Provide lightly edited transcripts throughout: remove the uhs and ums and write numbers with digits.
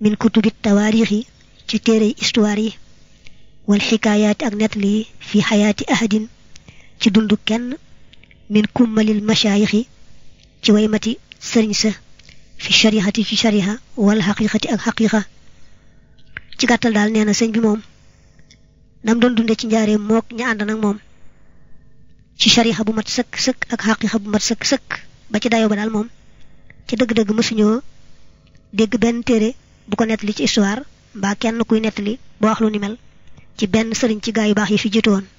min kutubi tawaarixi ci téere histoire yi wal xikaayaati ak nettali fi xayaati ahadin ci dundu kenn min kummalil mashaayixi ci waymati sëriñ sa fi sharihati ci shariha wal xaqiqati ak xaqiqa ci gàttal daal nee na sëñ bi moom nam doon dunde ci njaareem mook ña ànd nag moom ci shariha bu mat sëkk sëkk ak xaqiqa bu mat sëkk sëkk ba ci dayo ba daal moom ci dëgg-dëgg mësuñoo dégg benn téere bu ko nettali ci histoire mbaa kenn kuy nettali bu wax lu ni mel ci benn sëriñ ci gaa yu baax yi fi jiitu woon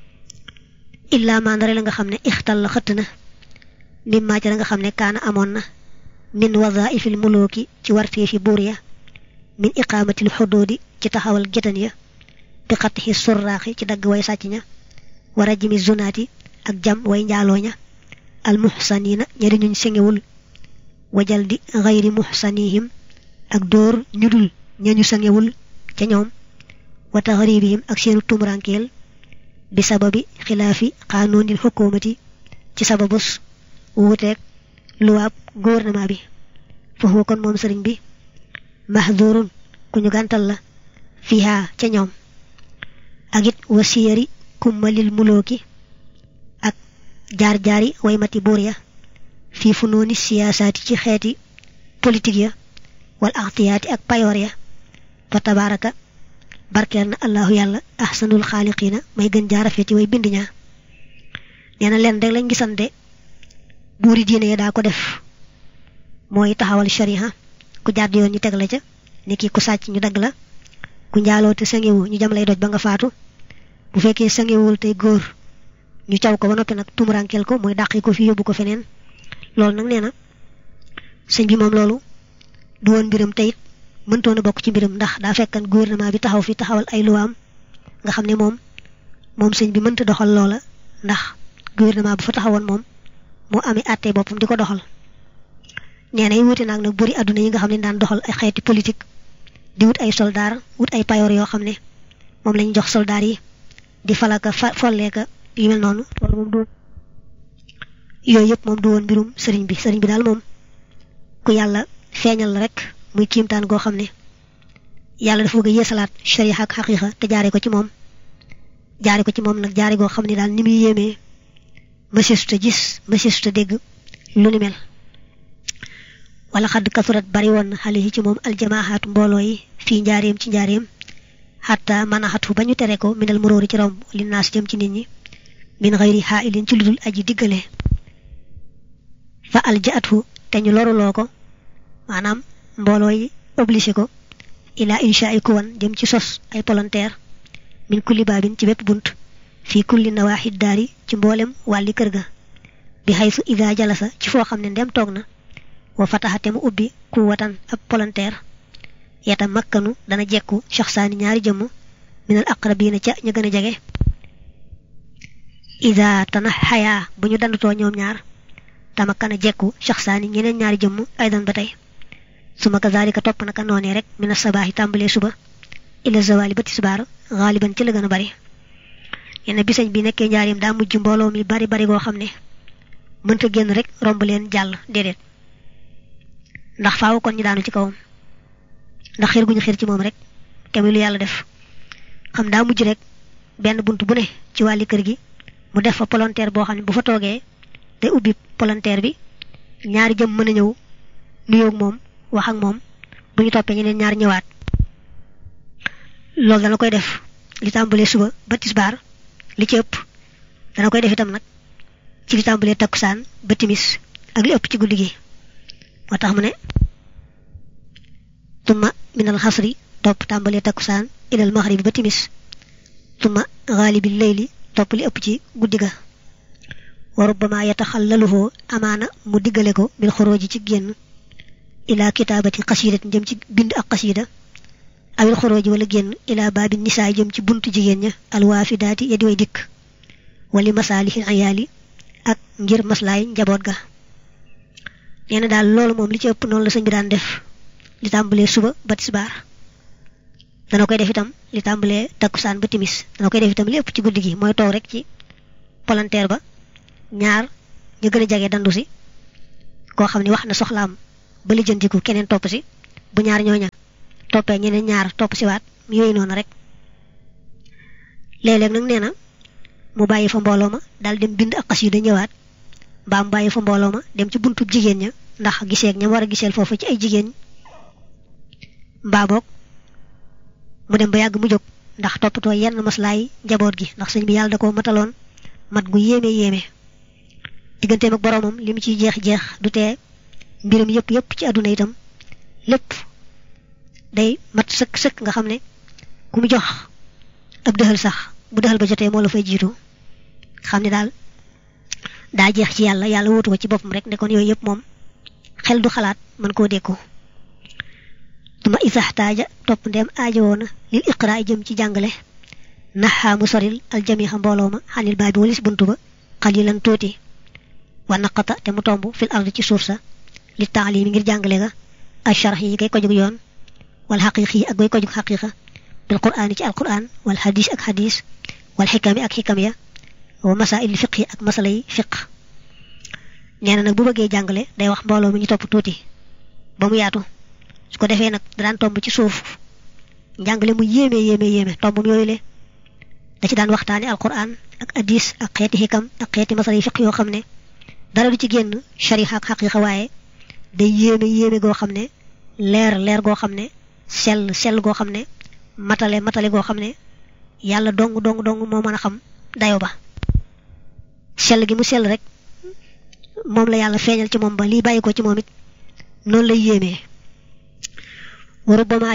illaa maa ndare la nga xam ne ixtal la xëtt na mimmaa ca la nga xam ne kaana amoon na min wazaifil mulooki ci wartee fi buur ya min iqaamatil xuduudi ci taxawal gétan ya bi xatxi surraaxi ci dagg way sàcc ña wa rajmi zunaati ak jam way njaaloo ña al muxsaniina ñari ñuñ sengewul wajal di xayri muxsanihim ak dóor ñu dul ñañu sengewul ca ñoom wa taxribihim ak seenu tumurankeel bi sababi xilaafi xaanoonil xukuumati ci sababus wuuteeg luwaab gouvernement bi foofu kon moom sëriñ bi mahdurun ku ñu gàntal la fiha ca ñoom ak it wasiyari kummalil mulooki ak jaar-jaari waymati buur ya fii fu nooni siyaasaati ci xeeti politique ya wal axtiyaati ak payoor ya fa tabaaraka barkeel na allahu yàlla ahsanul xaaliqiina may gën jaarafeti way bind ñaa nee na leen rek lañ gisante buuri diine ya daa ko def mooy taxawal shariha ku jàdd yoon ñu teg la ca ni ki ku sàcc ñu dagg la ku njaaloo te sangewu ñu jam lay doj ba nga faatu bu fekkee sangewul tey góor ñu caw ko ba noppi nag tumurankeel ko mooy dàqi ko fi yóbbu ko feneen loolu nag nee na sëñ bi moom loolu du woon mbiram teyit mëntoon a bokk ci mbiram ndax daa fekkan gouvernement bi taxaw fi taxawal ay luwaam nga xam ne moom sëñ bi mënta doxal loola ndax gouvernement bu fa taxawoon moom moo amee àttee boppam di ko doxal nee na yi wuute nag buri àdduna yi nga xam ne daan doxal ay xeeti politique di wut ay soldaar wut ay payoor yoo xam ne moom lañu jox soldaar yi di falaka folleeka yu mel noonu loolu moom du yooyu yëpp moom du woon mbirum sëriñ bi daal moom ku yàlla feeñal la rek muy kiimtaan goo xam ne yàlla dafa bëgg a yeesalaat sharia ak xaqiiqa te jaare ko ci moom nag jaare goo xam ne daal ni muy yéemee mëseesuta gis mëseesuta dégg lu ni mel wala xadd kasurat bari woon na xale yi ci moom aljamaaxaatu mbooloo yi fii njaareem ci njaareem xatta mën a xatu ba ñu tere ko minal muróori ci romb li naas jëm ci nit ñi min xayri xaailin ci ludul aji diggale fa aljaatu te ñu loruloo ko maanaam mbooloo yi obligé ko ila insha ay kuwan jëm ci sos ay volontaire min kulli baabin ci bépp bunt fii kulli nawaaxid daari ci mboolem wàlli kër ga bi xaysu ida jalasa ci foo xam ne ndem toog na wa fataxate mu ubbi ku watan ab volontaire yata makkanu dana jekku shaxsaani ñaari jëmm minal aqrabiina ca ña gën a jege ida tana xayaa bu ñu dandutoo ñoom ñaar tamakkana jekku shaxsaani ñeneen ñaari jëmm aydan ba tey suma kazalika topp naka noonee rek mina sabaaxi tàmbalee suba ila zawali ba tisbaar xaaliban ci la gën a bari yenn bisañ bi nekkee njaarim daa mujj mbooloo mi bari bari goo xam ne mënta génn rek romb leen jàll déedéet ndax faaw kon ñu daanu ci kawam ndax xir gu ñu xir ci moom rek kemi lu yàlla def xam daa mujj rek benn bunt bu ne ci wàlli kër gi mu def fa volontaire boo xam ne bu fa toogee te ubbi volontaire bi ñaari jëm mën a ñëw nuyoog moom wax ak moom bu ñu toppee ñeneen ñaar ñëwaat loolu dana koy def li tàmbalee suba ba tisbaar li ci ëpp dana koy def itam nag ci li tàmbalee takkusaan ba timis ak li ëpp ci guddi gi moo tax mu ne tumma minal xasri topp tàmbalee takkusaan ilal maxribi ba timis tumma xaalibil layli topp li ëpp ci guddi ga wa rubbama yataxallaluhu amaana mu diggale ko bil xorooji ci génn ila kitaabati xasiidat jëm ci bind ak xasiida awil xorooji wala génn ila baabi nisaay jëm ci buntu jigéen ña alwaafidaati ya di way dikk wali masaalihil ayaali ak ngir maslaay njaboot ga nee na daal loolu moom li ci ëpp noonu la sëñ bi daan def li tàmbalee suba ba tisbaar dana koy def itam li tàmbalee takkusaan ba timis dana koy def itam li ëpp ci guddi gi mooy toog rek ci palanteer ba ñaar ñu gën a jege dandu si koo xam ne wax na soxlaam ba lijjantiku keneen topp si bu ñaar ñooña toppee ñeneen ñaar topp si waat yooyu noonu rek léeg-léeg nag nee na mu bàyyi fa mbooloo ma daal dem bind ak xasida ñëwaat mbaa mu bàyyi fa mbooloo ma dem ci buntu jigéen ña ndax giseeg ña war a giseel foofu ci ay jigéen mbaa boog mu dem ba yàgg mu jóg ndax toppatoo yenn maslaay njaboot gi ndax sëñ bi yàlla da ko mataloon mat gu yéeme digganteem ak boroomam li mu ciy jeex du tee mbirum yëpp ci àdduna itam lépp day mat sëkk nga xam ne ku mu jox ab dëxal sax bu dëxal ba jotee moo la fay jiitu xam ne daal daa jeex ci yàlla wóotu ko ci boppam rek ne kon yooyu yëpp moom xel du xalaat mën koo dékku tuma isaxtaaja topp ndeem aajowoo na lil iqraa jëm ci jàngale naxaa mu soril aljamiha mbooloo ma xanil baa bi walis buntu ba xalilan tuuti wa naqata te mu tomb fil ard ci suuf sa li taalimi ngir jàngale ga asharx yi kay ko jóg yoon wal xaqiiq yi ak goy ko jóg xaqiiqa bil qur'aani ci alqur'aan wal xadiis ak xadiis wal xikami ak xikam ya wa masaa'il fiq yi ak masala yi fiq nee na nag bu bëggee jàngale day wax mbooloo mi ñu topp tuuti ba mu yaatu su ko defee nag daan tomb ci suuf njàngale mu yéeme tombum yooyu le da ci daan waxtaane alqur'aan ak hadiis ak xeeti xikam ak xeeti masala yi fiq yoo xam ne dara du ci génn shariha ak xaqiiqa waaye day yéeme goo xam ne leer goo xam ne sell goo xam ne matale goo xam ne yàlla dong moo mën a xam dayo ba sell gi mu sell rek moom la yàlla feeñal ci moom ba lii bàyyi ko ci moom it noonu lay yéemee wa rubbama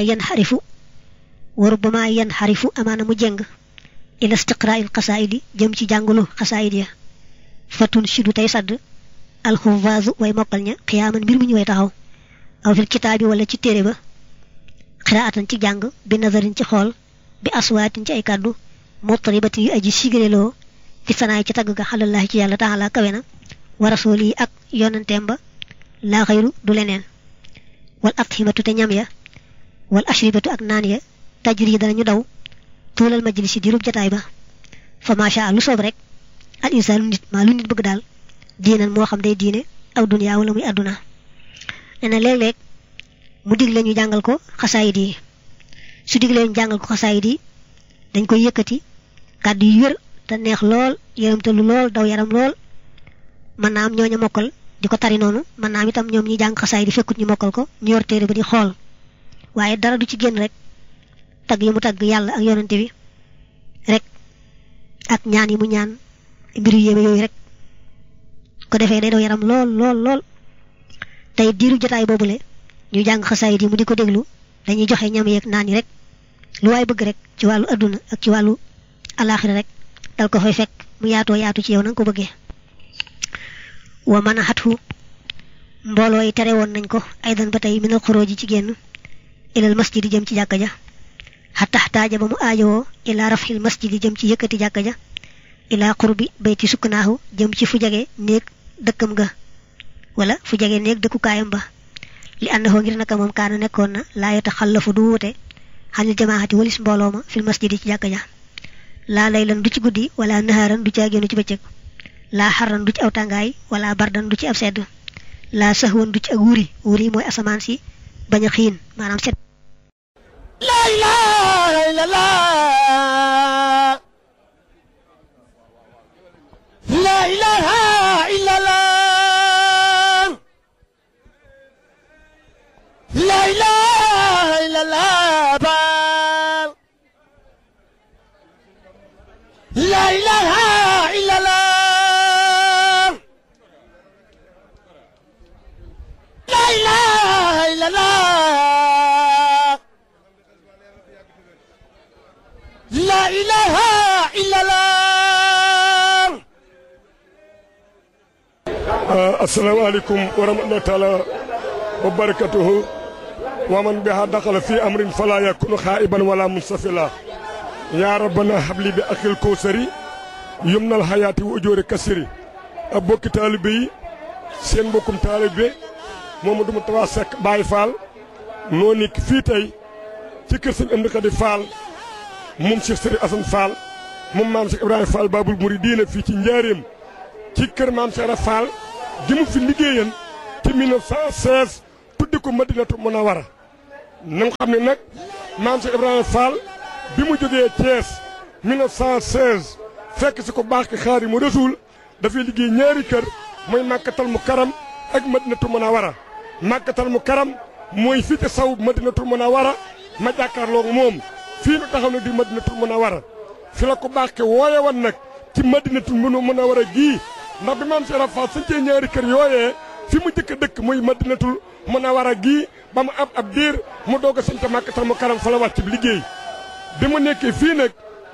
yan xarifu amaana mu jeng ila istiqraa'il xasaayidi jëm ci jàngulu xasaayid ya fatun shidu tey sadd alxuvaasu way mokkal ña xiyaaman mbir mu ñu way taxaw aw fil kitaabi wala ci téere ba xiraatan ci jàng bi nazarin ci xool bi aswaatin ci ay kàddu mutribatin yu aji sigréloo fi sanaay ci tagg ga xalallaahi ci yàlla taala kawe na wa rasool yi ak yonanteem ba laa xayru du leneen wal athimatu te ñam ya wal ashribatu ak naan ya tajri danañu daw tuulal majlisi di rub jataay ba fa macha lu soob rek al insaanu nit maa lu nit bëgg daal diinan moo xam day diine aw duniyaa wala muy àdduna nee na léeg-léeg mu digle ñu jàngal ko xasaayid yi su diglee ñu jàngal ko xasaayid yi dañ koy yëkkati kàddu yu wér te neex lool yërëmtalu lool daw yaram lool mën naa am ñooñu mokkal di ko tari noonu mën naa am itam ñoom ñi jàng xasaayid yi fekkut ñu mokkal ko ñu yor téere ba di xool waaye dara du ci génn rek tagg yi mu tagg yàlla ak yonante bi rek ak ñaan yi mu ñaan mbiru yéeme yooyu rek ko defee day daw yaram lool tey diiru jotaay boobule ñu jàng xasaayid yi mu di ko déglu dañuy joxe ñam yeeg naan yi rek lu waay bëgg rek ci wàllu adduna ak ci wàllu alaaxira rek dal ko fay fekk mu yaatu ci yow na nga ko bëggee wa mën a xatu mbooloo yi tere woon nañ ko aydan ba tey minal xuróoji ci génn ilal masjidi jëm ci jàkka ja xattaxtaaja ba mu aajowoo ilaa rafxil masjidi jëm ci yëkkati jàkka ja ilaa qurbi bayti sukkanaahu jëm ci fu jege néeg dëkkam ga wala fu jege néeg dëkkukaayam ba li àndaxoo ngir naka moom kaana nekkoon na laa yataxallafu du wuute xanil jamaaxati walis mbooloo ma fil masjidi ci jàkka ja laa laylan du ci guddi wala nahaaran du ci agéenu ci bëccëg laa xarran du ci aw tàngaay wala bardan du ci ab sedd laa saxwan du ci ak wuri mooy asamaan si bañ a xiin maanaam sedd la ilaha illallah la ilaha illallah la ilaha illallah la ilaha illallah la ilaha illallah la ilaha illallah السلام عليكم ورحمة الله تعالى وبركاته ومن بها دخل في أمر فلا يكون خائبا ولا منصفلا يا ربنا هب لي بأخي الكوثري يمن الحياة وأجور كثير أبوك طالبي سين بوكم طالبي محمد متواسك باي فال نونيك في تاي ci kër sëñ Amdi Xadi Fall moom Cheikh Sëriñ Asan Fall moom maam Cheikh Ibrahima Fall Babul Muridiina fii ci Njaaréem ci kër maam Cheikh Ibra Fall gi mu fi liggéeyan ci 1916 tuddi ko Madinatu Munawara na nga xam ne nag maam Cheikh Ibrahima Fall bi mu jógee Thiès 1916 fekk si ko baax ki Xaadimu Rasuul dafay liggéey ñaari kër mooy Makkatal Mukarram ak Madinatul Munawwara Makkatal Mukarram mooy fii ci saw Madinatul Munawwara ma jàkkaarloog moom fii nu taxaw na di Madinatul Munawwara fi la ko baax ki wooye woon nag ci Madinatul Munawwara gii ndax bi maam Cheikh Ibra Fall sañcee ñaari kër yooyee fi mu jëkk dëkk muy Madinatul Munawwara gii ba mu ab diir mu doog a sañc Makkatal Mukarram fa la wàcc bi liggéey bi mu nekkee fii nag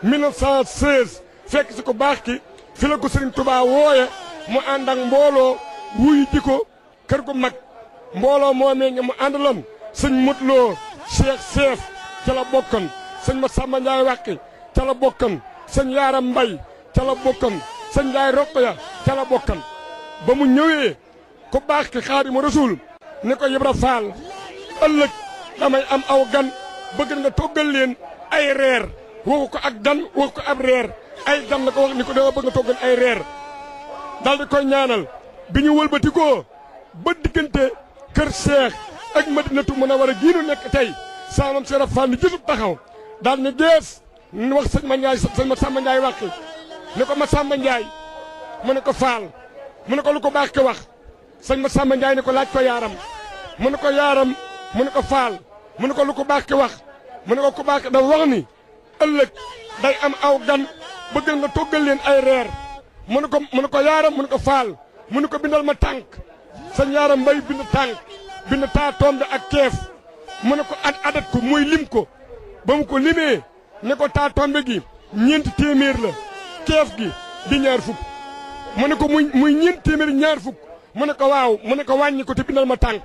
1916 fekk si ko baax ki fi la ko Serigne Touba wooye mu ànd ak mbooloo wuy ji ko kër gu mag mbooloo moomee nga mu àndaloon sëñ Mutloo Cheikh Seef ca la bokkoon sëñ Masamba Ndiaye Wàqi ca la bokkoon sëñ Yaaram Mbay ca la bokkoon sëñ Ndiaye Roqaya ca la bokkoon ba mu ñëwee ku baax ki Xaadimu Rasuul ni ko Ibra Fall ëllëg damay am aw gan bëgg nga toggal leen ay reer waxu ko ak gan waxu ko ab reer ay gan la ko wax ni ko dama bëgg nga toggal ay reer daal di koy ñaanal bi ñu wëlbatikoo ba diggante kër Seex ak Madinatu Munawwara gii nu nekk tey saamam Cheikh Ibra Fall ni gisub taxaw daal ni gees wax sëñ Masamba Ndiaye Wàqi ni ko Masamba Ndiaye mu ne ko Fall mu ne ko lu ko baax ke wax sëñ Masamba Ndiaye ni ko laaj ko yaaram mu ne ko yaaram mu ne ko Fall mu ne ko lu ko baax ke wax mu ne ko ku baax dafa wax ni ëllëg day am aw gan bëgg nga toggal leen ay reer mu ne ko yaaram mu ne ko Fall mu ne ko bindal ma tànk sëñ yaaram mbay bind tànk bind taa tombe ak keef mu ne ko adat ko muy lim ko ba mu ko limee ne ko taa tombe gi ñeenti téeméer la keef gi di ñaar fukk mu ne ko muy ñeenti téeméer ñaar fukk mu ne ko waaw mu ne ko wàññi ko te bindal ma tànk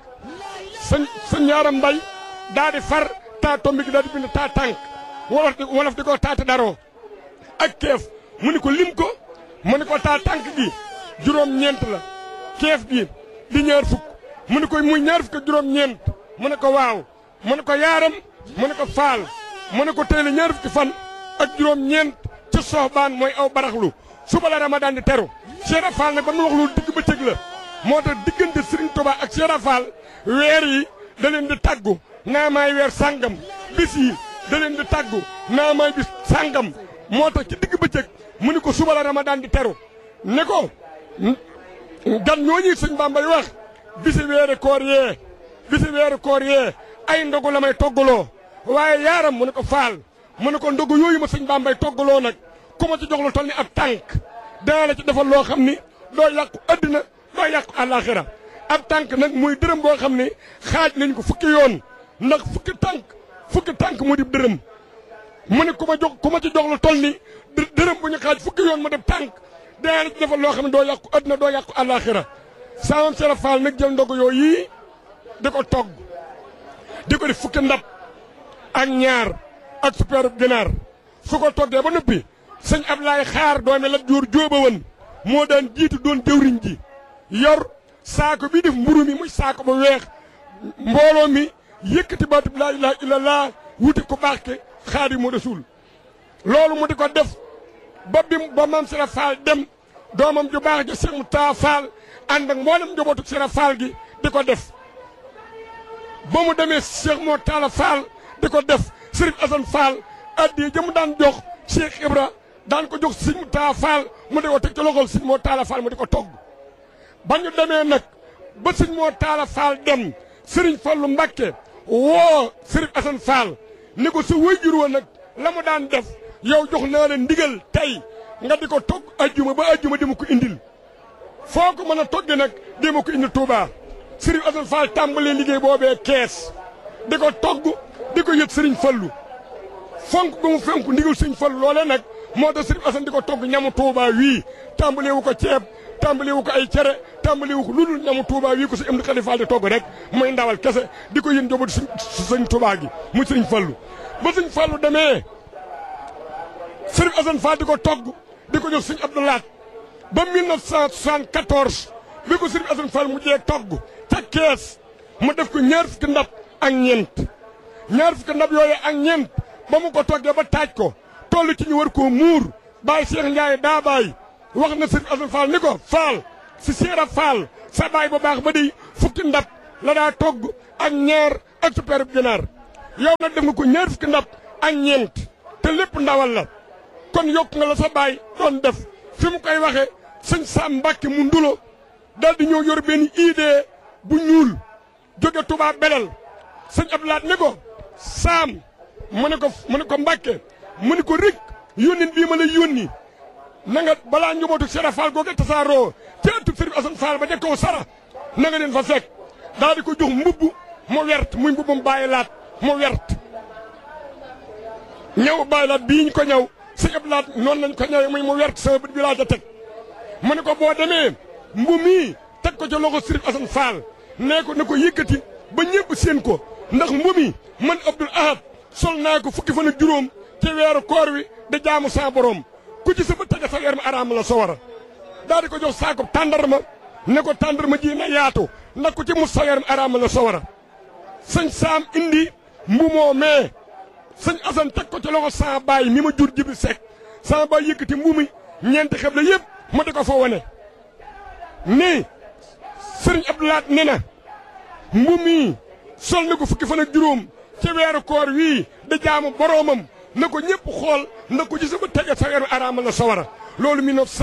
sëñ yaaram mbay daa di far taa tombe gi daa di bind taa tànk wolof di ko taata daroo ak keef mu ne ko lim ko mu ne ko taa tànk gi juróom-ñeent la keef gi di ñaar fukk mu ne ko muy ñaar fukk juróom-ñeent mu ne ko waaw mu ne ko yaaram mu ne ko Faal mu ne ko tey la ñaar fukki fan ak juróom-ñeent ca Soxbaan mooy aw baraxlu suba la Ramadan di teru Cheikh Ibra Fall nag ba mu wax loolu digg bëccëg la moo tax diggante Serigne Touba ak Cheikh Ibra Fall weer yi da leen di tàggu naa maay weer sàngam bis yi da leen di tàggu naa maay bis sàngam moo tax ci digg bëccëg mu ni ko suba la Ramadan di teru ne ko gan ñooñu sëñ Bambay wax bisi weeru koor yee ay ndogu la may toggaloo waaye yaaram mu ne ko Faal mu ne ko ndogu yooyu ma sëñ Bambay toggaloo nag ku ma ci jox lu toll ni ab tànk dana la ci defal loo xam ni doo yàqu addina doo yàqu àllaaxira ab tànk nag muy dërëm boo xam ni xaaj nañ ko fukki yoon ndax fukki tànk mu di dërëm mu ne ku ma ci jox lu toll ni dërëm bu ñu xaaj fukki yoon mu def tànk dana la ci defal loo xam ne doo yàqu addina doo yàqu àllaaxira saamam Cheikh Ibra Fall nag jël ndogu yooyu yii di ko togg di ko def fukki ndab ak ñaar ak suppeeru ginaar su ko toggee ba noppi sëñ Ablaye Xaar doomi Lat Joor jóoba woon moo daan jiitu doon jëwriñ ji yor saako bi def mburu mi muy saako ba weex mbooloo mi yëkkati baatub laa ilaaha illallaah wuti ko baax ke Xaadimu Rasuul loolu mu di ko def ba maam Cheikh Ibra Fall dem doomam ju baax ja Cheikh Mouta Fall ànd ak mboolem njabootu Cheikh Ibra Fall gi di ko def ba mu demee Cheikh Mouta Fall di ko def Serigne Assane Fall addi jëm daan jox Cheikh Ibra daan ko jox Serigne Mouta Fall mu di ko teg ci loxol Serigne Mouta Fall mu di ko togg ba ñu demee nag ba Serigne Mouta Fall dem Serigne Fallu Mbàkke woo Serigne Assane Fall ni ko sa wëjur wa nag la mu daan def yow jox naa la ndigal tey nga di ko togg ajjuma ba ajjuma di ma ko indil foo ko mën a togge nag di ma ko indil Touba Serigne Assane Fall tàmbalee liggéey boobee kees di ko togg di ko yët Serigne Fallu fonk gu mu fonk ndigal Serigne Fallu loolee nag moo tax Serigne Assane di ko togg ñamu Touba wii tàmbalee wu ko ceeb tàmbalee wu ko ay cere tàmbalee wu ko lu dul ñamu Touba wii ko si am di Xalifa Fall di togg rek mooy ndawal kese di ko yën njaboot Serigne Touba gi muy Serigne Fallu ba Serigne Fallu demee Serigne Assane Fall di ko togg di ko jox Serigne Abdou Lahat ba 1974 bi ko Serigne Assane Fall mu jee togg ca kees mu def ko ñaar fukki ndab ak ñeent ba mu ko toggee ba taaj ko toll ci ñu war koo muur Baye Cheikh Ndiaye daa baay wax na Serigne Assane Fall ni ko Fall si Cheikh Ibra Fall sa baay bu baax ba di fukki ndab la daa togg ak ñaar ak suppeeru ginaar yow nag def nga ko ñaar fukki ndab ak ñeent te lépp ndawal la kon yokk nga la sa baay doon def fi mu koy waxee sëñ Sam Mbàkke mu ndulo daal di ñëw yor benn idée bu ñuul jóge Touba Belel sëñ Abdoulaat ne ko Sam mu ne ko Mbàkke mu ne ko rek yónnin bii ma la yónni na nga balaa njabootu Sera Fall googu tasaaroo ca ëttub Sëriñ Asan Fall ba ca kaw Sara na nga leen fa fekk daal di ko jox mbubb mu wert muy mbubbam bàyyi laat mu wert ñëw bàyyi laat bii ñu ko ñëw sëñ Abdoulaat noonu lañ ko ñëwee muy mu wert sama bët bi laa ca teg mu ne ko boo demee mbu mii teg ko ca loxo Sëriñ Asan Fall nee ko na ko yëkkati ba ñëpp seen ko ndax mbu mi man Abdul Ahad sol naa ko fukki fan ak juróom ci weeru koor wi da jaamu saa borom ku ci sama tege sa yaram araam la sawara daal di ko jox saako tàndarma ne ko tàndarma ji na yaatu ndax ku ci mus sa yaram araam la sawara sëñ Saam indi mbu moo mee sëñ Asan teg ko ci loxo saa baay mi ma jur Jibi Sekk saa baay yëkkati mbu mi ñeenti xeble yëpp ma di ko fa wane nii sëriñ Abdoulaat ne na mbu mi sol na ko fukki fan ak juróom ci weeru koor wii da jaamu boroomam na ko ñëpp xool na ko ci sama tege sa yaram araam la sawara loolu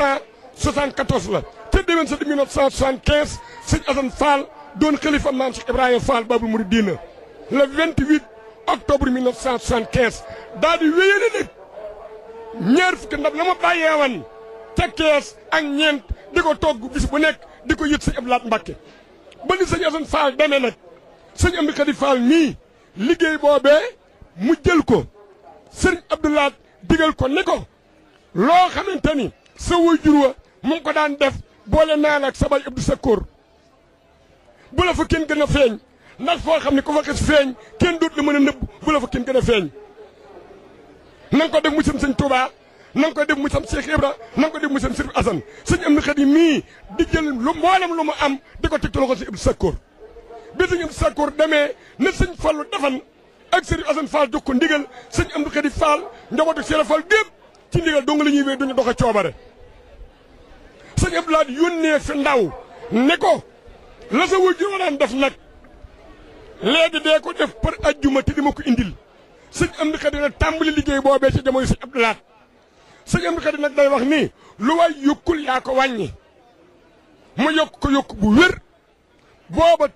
1974 la te déwén sa di 1975 sëñ Asan Fall doon xalifa maam Cheikh Ibrahima Fall Babul Mouridina le 28 octobre 1975 daal di wéyale nag ñaar fukki ndab la ma bàyyee wan ca kees ak ñeent di ko togg bis bu nekk di ko yët sëñ Abdoulaat Mbàkke ba ni sëñ Asan Fall demee nag sëñ Amdi Xadi Fall nii liggéey boobee mu jël ko sëriñ Abdoulaat digal ko ne ko loo xamante ni sa waajur wa mu ngi ko daan def boole naa la ak sa baay Abdou Sakkoor bu la fa kenn gën a feeñ ndax foo xam ne ku fa xis feeñ kenn doot la mën a nëbb bu la fa kenn gën a feeñ na nga ko def mu sam sëñ Touba na nga ko def mu sam Cheikh Ibra na nga ko def mu sam Sëriñ Asan sëñ Amdi Xadi mii di jël lu mboolem lu mu am di ko teg ci loxo si Abdou Sakkoor bi sëñ Abdou Sakkoor demee na sëñ Fallu defan ak Sëriñ Asan Fall jox ko ndigal sëñ Amdi Xadi Fall njabootu Sëriñ Fall gépp ci ndigal dong la ñuy wéy duñu dox a coobare sëñ Abdoulaat yónnee fi ndaw ne ko la sa waajur wa daan def nag léegi dee ko def par ajjuma te di ma ko indil sëñ Amdi Xadi nag tàmbali liggéey boobee ci jamono sëñ Abdoulaat sëñ Amdi Xadi nag day wax ni lu waay yokkul yaa ko wàññi mu yokk ko yokk bu wér booba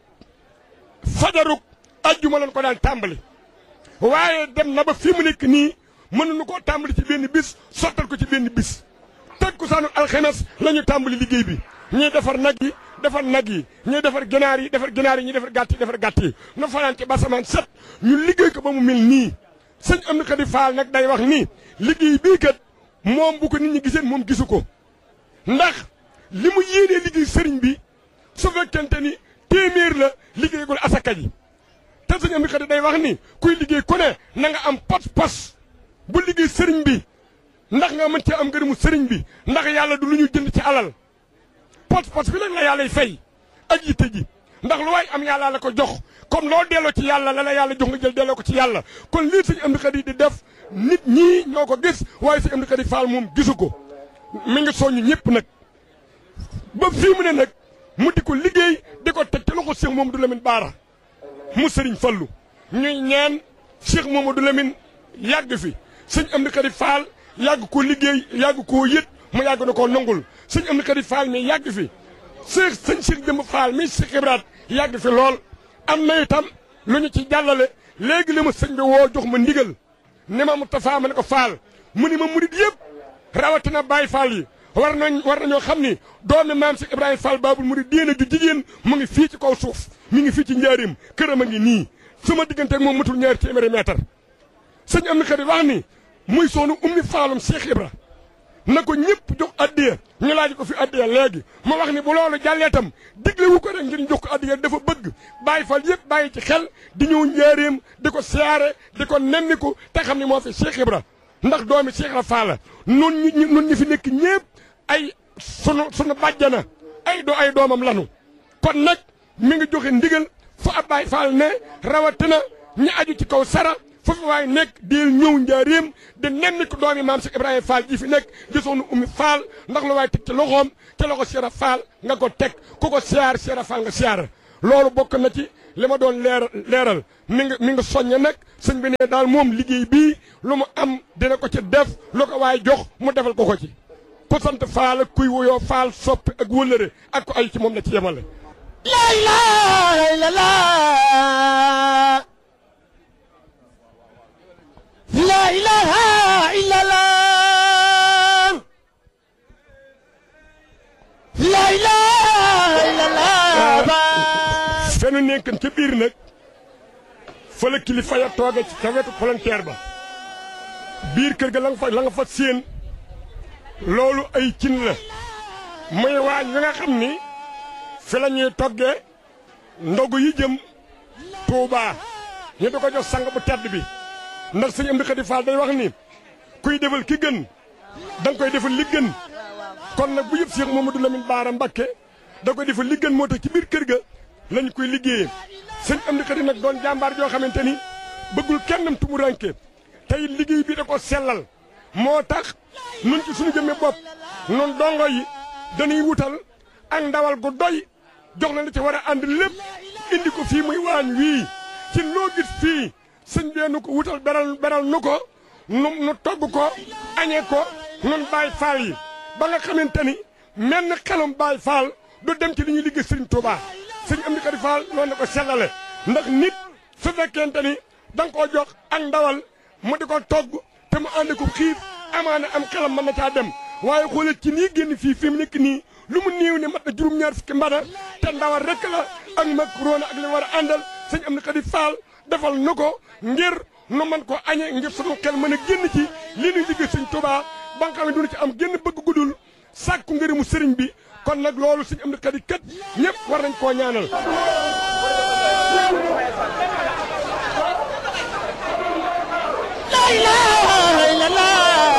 fajaruk ajjuma lañ ko daan tàmbali waaye dem na ba fi mu nekk nii mënuñu koo tàmbali ci benn bis sottal ko ci benn bis takkusaanu alxames la ñu tàmbali liggéey bi ñii defar nag yi ñii defar ginaar yi ñii defar gàtt yi na fanaan ci basamaan set ñu liggéey ko ba mu mel nii sëñ Amdi Xadi Fall nag day wax nii liggéey bii kat moom bu ko nit ñi giseen moom gisu ko ndax li mu yéenee liggéey sëriñ bi su fekkente ni téeméer la liggéeygul asaka ji te sëñ Amdi Xadi day wax ni kuy liggéey ku ne na nga am pas-pas bu liggéey sëriñ bi ndax nga mën cee am ngërëmu sëriñ bi ndax yàlla du lu ñu jënd ci alal pas-pas bi nag la yàllay fay ak yitte ji ndax lu waay am yàlla la ko jox kon loo delloo ci yàlla la yàlla jox nga jël delloo ko ci yàlla kon lii sëñ Amdi Xadi di def nit ñii ñoo ko gis waaye sëñ Amdi Xadi Fall moom gisu ko mi ngi soññu ñëpp nag ba fii mu ne nag mu di ko liggéey di ko teg ci loxo Cheikh Mamadou Lamine Bara mu sëriñ Fallu ñuy ñaan Cheikh Mamadou Lamine yàgg fi sëñ Amdi Xadi Fall yàgg ko liggéey yàgg koo yët mu yàgg na koo nangul sëñ Amdi Xadi Fall mi yàgg fi sëñ Cheikh Demba Fall mi Cheikh Ibrahima yàgg fi lool am na itam lu ñu ci jàllale léegi la ma sëñ bi woo jox ma ndigal ne ma Moustapha ma ne ko Fall mu ni ma murid yëpp rawatina Baye Fall yi war nañoo xam ni doomi maam Cheikh Ibrahima Fall Babul Mouridina ju jigéen mu ngi fii ci kaw suuf mi ngi fii ci njaarim këram a ngi nii sama diggante ak moom matul ñaari téeméeri mètre sëñ Amdi Xadi wax ni muy soonu ummi Faalum Cheikh Ibra na ko ñëpp jox addiya ñu laaj ko fi addiya léegi ma wax ni bu loolu jàllee tam digle wu ko rek ngir jox ko addiya dafa bëgg Baye Fall yëpp bàyyi ci xel di ñëw njaareem di ko siyaare di ko nemmiku te xam ni moo fi Cheikh Ibra ndax doomi Cheikh Ibra Fall nun ñi fi nekk ñëpp ay sunu bàjjana ay doomam lanu kon nag mi ngi joxe ndigal fu ab Baye Fall ne rawatina ñi aju ci kaw sara foofu waaye nekk di ñëw njaareem di nemmiku doomi maam Cheikh Ibrahima Fall ji fi nekk di soxna ummi Fall ndax lu waaye teg ci loxoom ca loxo Cheikh Fall nga ko teg ku ko siyaar Cheikh Fall nga siyaar loolu bokk na ci li ma doon leeral mi nga soññe nag sëñ bi ne daal moom liggéey bii lu mu am dina ko ci def lu ko waay jox mu defal ko ci ku sant faal ak kuy wuyoo faal soppi ak wëllëre ak ko ay ci moom la ci yemale. la ilaha illallah la ilaha illallah la ilaha illallah fenu nekkan ca biir nag fa la kilifa ya tooge ci ca wetu volontaire ba biir kër ga la nga fa séen loolu ay cin la muy waañ wi nga xam ni fi la ñuy toggee ndogu yi jëm Tuubaa ñu di ko jox sang bu tedd bi ndax sëñ Amdi Xadi Fall day wax ni kuy defal ki gën da nga koy defal li gën kon nag bu yëpp Cheikh Mamadou Lamine Bara Mbacké da koy defal li gën moo tax ci biir kër ga lañ koy liggéeyee sëñ Amdi Xadi nag doon jàmbaar joo xamante ni bëggul kennam tumuranke tey liggéey bi da ko sellal moo tax nun ci suñu jëmme bopp nun dongo yi dañuy wutal ak ndawal gu doy jox la li ci war a ànd lépp indi ko fii muy waañ wii ci loo gis fii sëñ bee nu ko wutal beral nu ko nu togg ko añee ko nun Baay Faal yi ba nga xamante ni menn xelum Baay Faal du dem ci li ñuy liggéey sëñ Tuubaa sëñ Amdi Xadi Fall loolu na ko sellale ndax nit su fekkente ni da nga koo jox ak ndawal mu di ko togg te mu ànd ko xiif amaana am xelam mën na caa dem waaye xoolal ci nii génn fii mu nekk nii lu mu néew ne mat na juróom-ñaar fukki mbana te ndawal rek la ak macaroni ak li war a àndal sëñ Amdi Xadi Fall defal nu ko ngir nu man ko añe ngir sunu xel mën a génn ci li ñuy liggéey sëñ Tuubaa ba nga xam ne duñu ci am génn bëgg guddul sàkku ngërëmu sëriñ bi kon nag loolu sëñ Amdi Xadi kat ñëpp war nañ koo ñaanal. la ilaha illallah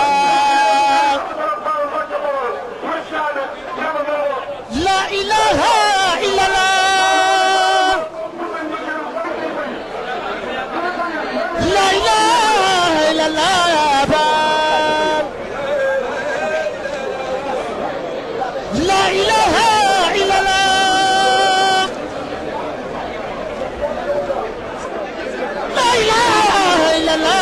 la ilaha illallah la ilaha illallah la ilaha illallah la ilaha illallah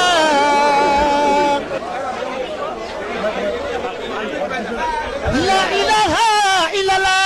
la ilaha illallah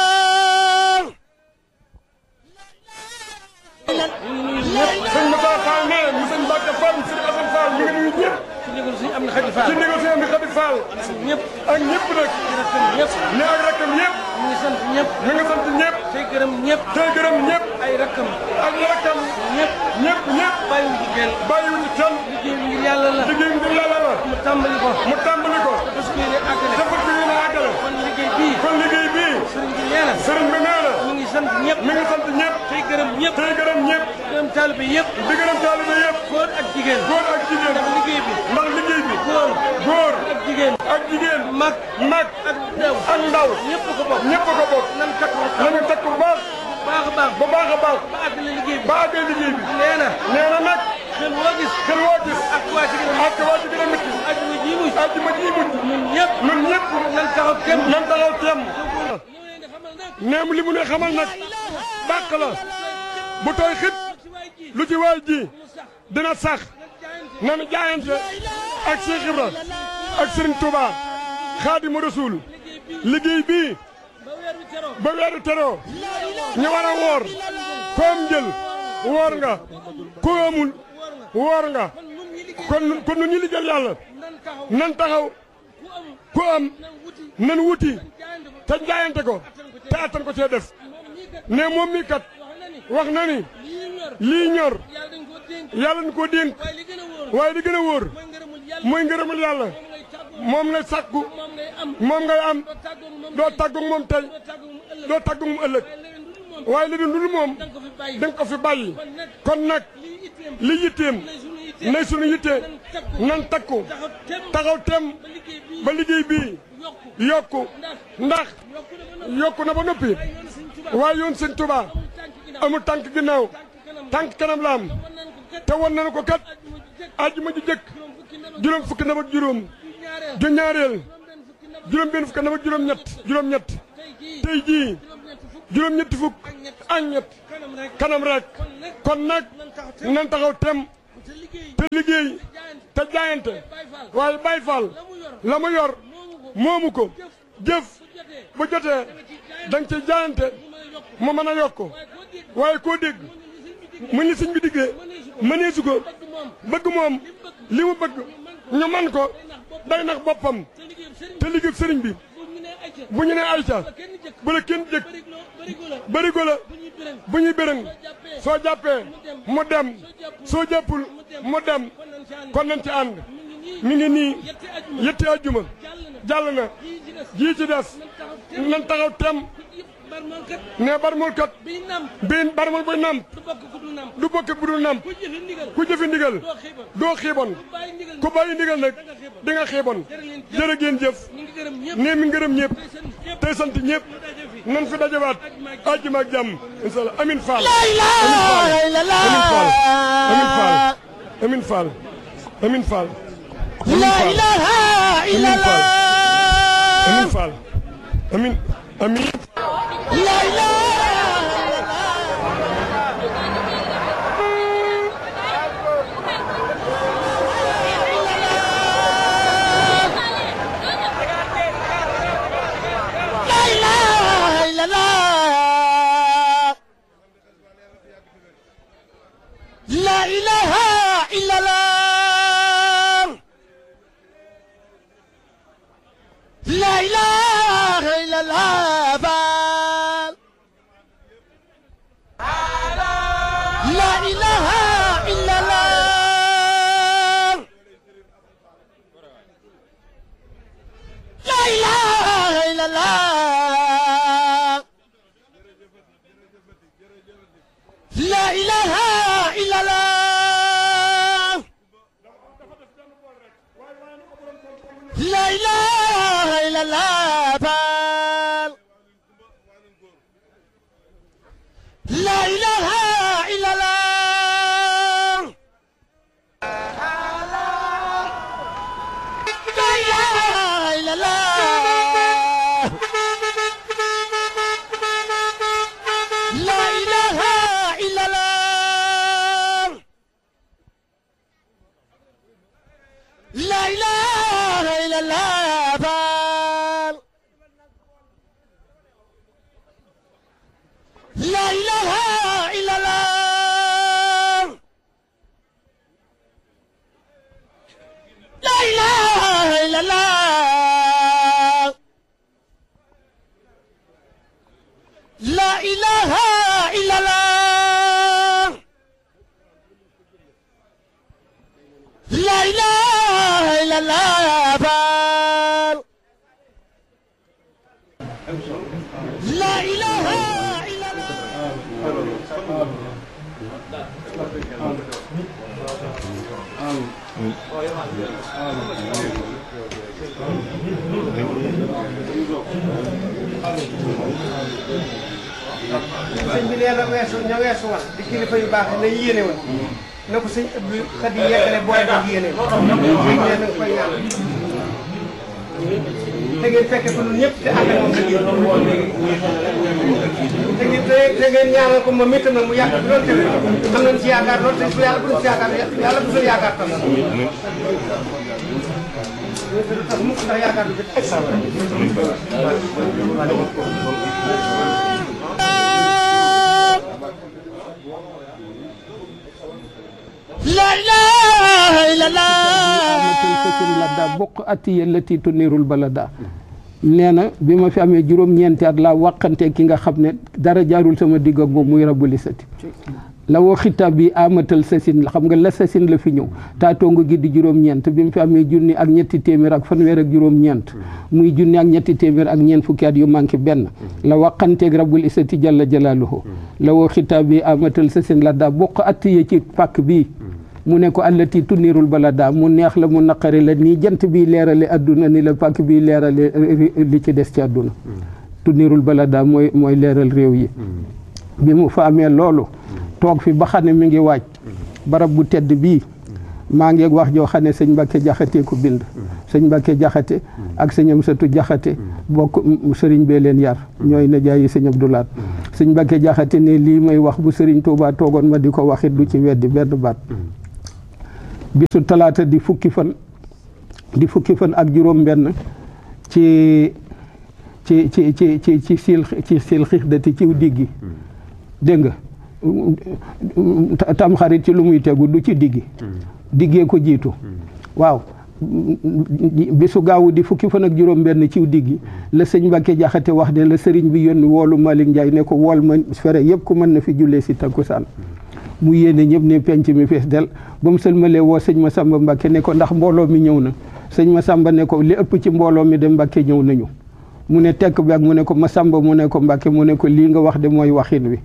sëñ Moussa Fall ne mu sëñ Mbacke Fall mu sëñ Assane Fall ñu ngi nuyu ñëpp. ci ndigal sëñ Amdi Xadi Fall. ci ndigal sëñ Amdi Xadi Fall. ñëpp ak ñëpp nag. ñëpp ne ak rakkam yëpp. ñu ngi sant ñëpp. ñu ngi sant ñëpp. tey gërëm ñëpp. tey gërëm ñëpp. ay rakkam. ak rakkam. ñëpp. ñëpp. bàyyiwuñ ci kenn. bàyyiwuñ ci kenn. liggéey bi ngir yàlla la. liggéey bi ngir yàlla la. mu tàmbali ko. mu tàmbali ko. te fas yéene àggale. te fas yéene àggale. kon liggéey bii. kon liggéey bii. sëriñ bi nee na. sëriñ bi nee na. mi ngi sant ñëpp. mi ngi sant ñëpp. tey gërëm ñëpp. tey gërëm ñëpp. gërëm taalibe yëpp. di gërëm taalibe yëpp. góor ak jigéen. góor ak jigéen. ndax liggéey bi. ndax liggéey bi. góor ak jigéen. ak jigéen. mag ak ndaw. ak ndaw. ñëpp ko bokk. ñëpp ko bokk. nan takku. nañu takku bu baax. baax a baax. ba baax a baax. ba àggale liggéey bi. ba àggale liggéey bi. nee na. nee na nag. xel woo gis. xel woo gis. ak waa ci gën a ak waa ci gën a métti. ajuma ji mujj. ajuma ji mujj. ñun ñëpp. ñun ñëpp. nan taxaw tem. nan taxaw tem. neem li mu ne xamal nag. bàq la. bu tooy xit. lu ci waay ji. dina sax. nanu jaayante. ak Cheikh Ibra. ak Serigne Touba. Xaadimu Rasuul. liggéey bii. ba weeru teroo. ñu war a woor. koom jël. woor nga. ku amul. woor nga. kon nun ñi liggéeyal yàlla. nan taxaw. ku am. nan wuti. te jaayante ko. te attan ko cee def. ne moom mi kat. wax na ni. lii ñor. yàlla ñu ko dénk. waaye li gën a wóor. mooy ngërëmul yàlla. moom ngay sàkku. moom ngay am. doo tàggu moom tey. doo tàggu moom ëllëg. waaye li dul moom. da nga ko fi bàyyi. kon nag. li yitteem. nay sunu yitte. nan takku. taxaw tem. ba liggéey bii. yokku. ndax. yokku na ba noppi. waaye yoon sëñ Tuubaa. amul tànk ginnaaw. tànk kanam la am. te wan nañu ko kat. àjjuma ji jëkk. juróom fukki ndab ak juróom. ju ñaareel. juróom benn fukki ndab ak juróom ñett. tey jii. juróom ñetti fukk. ak ñett. kanam rek kon nag nan taxaw tem te liggéey te jaayante waaye Baay Faal la mu yor moomu ko jëf bu jotee da nga ci jaayante mu mën a yokk waaye koo dégg mu ni sëñ bi diggee mëneesu ko bëgg moom li mu bëgg ñu man ko day nax boppam te liggéey sëriñ bi bu ñu nee ayca bu la kenn jëkk barigo la bu ñuy bërëng soo jàppee mu dem soo jàppul mu dem kon nañ ci ànd mi ngi nii yetti ajjuma jàll na jii ci des nan taxaw tem ne barmul kat bii barmul buy namp du bokk bu dul namp ku jëfi ndigal doo xiibon ku bàyyi ndigal nag di nga xiibon jërë ngeen jëf ne mi ngërëm ñëpp tey sant ñëpp nan fi dajawaat àjjuma ak jàmm inshallah amin fall amin fall amin fall la ilaha illallah amin fall amin amin la ilaha لا إله إلا الله لا إله إلا الله لا إله إلا الله لا إله إلا الله لا إله إلا الله لا إله إلا الله لا إله إلا الله لا إله إلا الله لا إله إلا الله لا إله إلا الله لا إله إلا الله لا إله إلا الله لا إله إلا الله لا إله إلا الله لا إله إلا sëñ bi nee na ña weesu woon di kilifa yu baax na yéene woon na ko sëñ Abdou Khadi yeggale booy def yéene sëñ nee na nga koy ñaan te ngeen fekke ko ñun ñëpp te ànd ak moom te ngeen ñaanal ko moom itam nag mu yàgg bi loolu tamit am nañ ci yaakaar loolu te su yàlla bu ñu ci yaakaar yàlla bu ñu yaakaar tam tax mukk ndax yaakaar bi لا إله إلا الله bokk atiya lati tunirul balada nee na bi ma fi amee juróom-ñeenti at laa waqante ki nga xam ne dara jaarul sama digg ak moom muy rabbul isati la woo xitaab bi amatal sasin xam nga la sasin la fi ñëw taatongo gi di juróom-ñeent bi mu fi amee junni ak ñetti téeméer ak fanweer ak juróom-ñeent muy junni ak ñetti téeméer ak ñeent fukki at yu manqué benn la waqanteeg rabbul isati jalla jalaaluhu la woo xitaab bi amatal sasin la daa bokk atiya ci pàkk bii mu ne ko allati tunirul balada mu neex la mu naqari la nii jant bi leerale adduna ni la pàkk bi leerale li ci des ci adduna tunirul balada mooy leeral réew yi bi mu fa amee loolu toog fi ba xam ne mi ngi waaj barab bu tedd bii maa ngi wax joo xam ne sëñ Mbàkke Jaxate ko bind sëñ Mbàkke Jaxate ak sëñ Amsatu Jaxate bokk sëriñ bee leen yar ñooy najaayi sëñ Abdoulaat sëñ Mbàkke Jaxate ne lii may wax bu sëriñ Tuubaa toogoon ma di ko waxit du ci weddi benn baat bisu talaata di fukki fan ak juróom benn ci sil xixdati ciw diggi dégg nga tamxarit ci lu muy tegu du ci diggee ko jiitu waaw bisu gaawu di fukki fan ak juróom benn ciw diggi la sëñ Mbàkke Jaxate wax ne la sëriñ bi yónni woolu Malick Ndiaye ne ko wool ma fere yëpp ku mën na fi jullee si takkusaan mu yéene ñëpp ne penc mi fees del ba mu sëlmalee woo sëñ Masamba Mbàkke ne ko ndax mbooloo mi ñëw na sëñ Masamba ne ko li ëpp ci mbooloo mi de Mbàkke ñëw nañu mu ne tekk bi ak mu ne ko Masamba mu ne ko Mbàkke mu ne ko lii nga wax de mooy waxin wi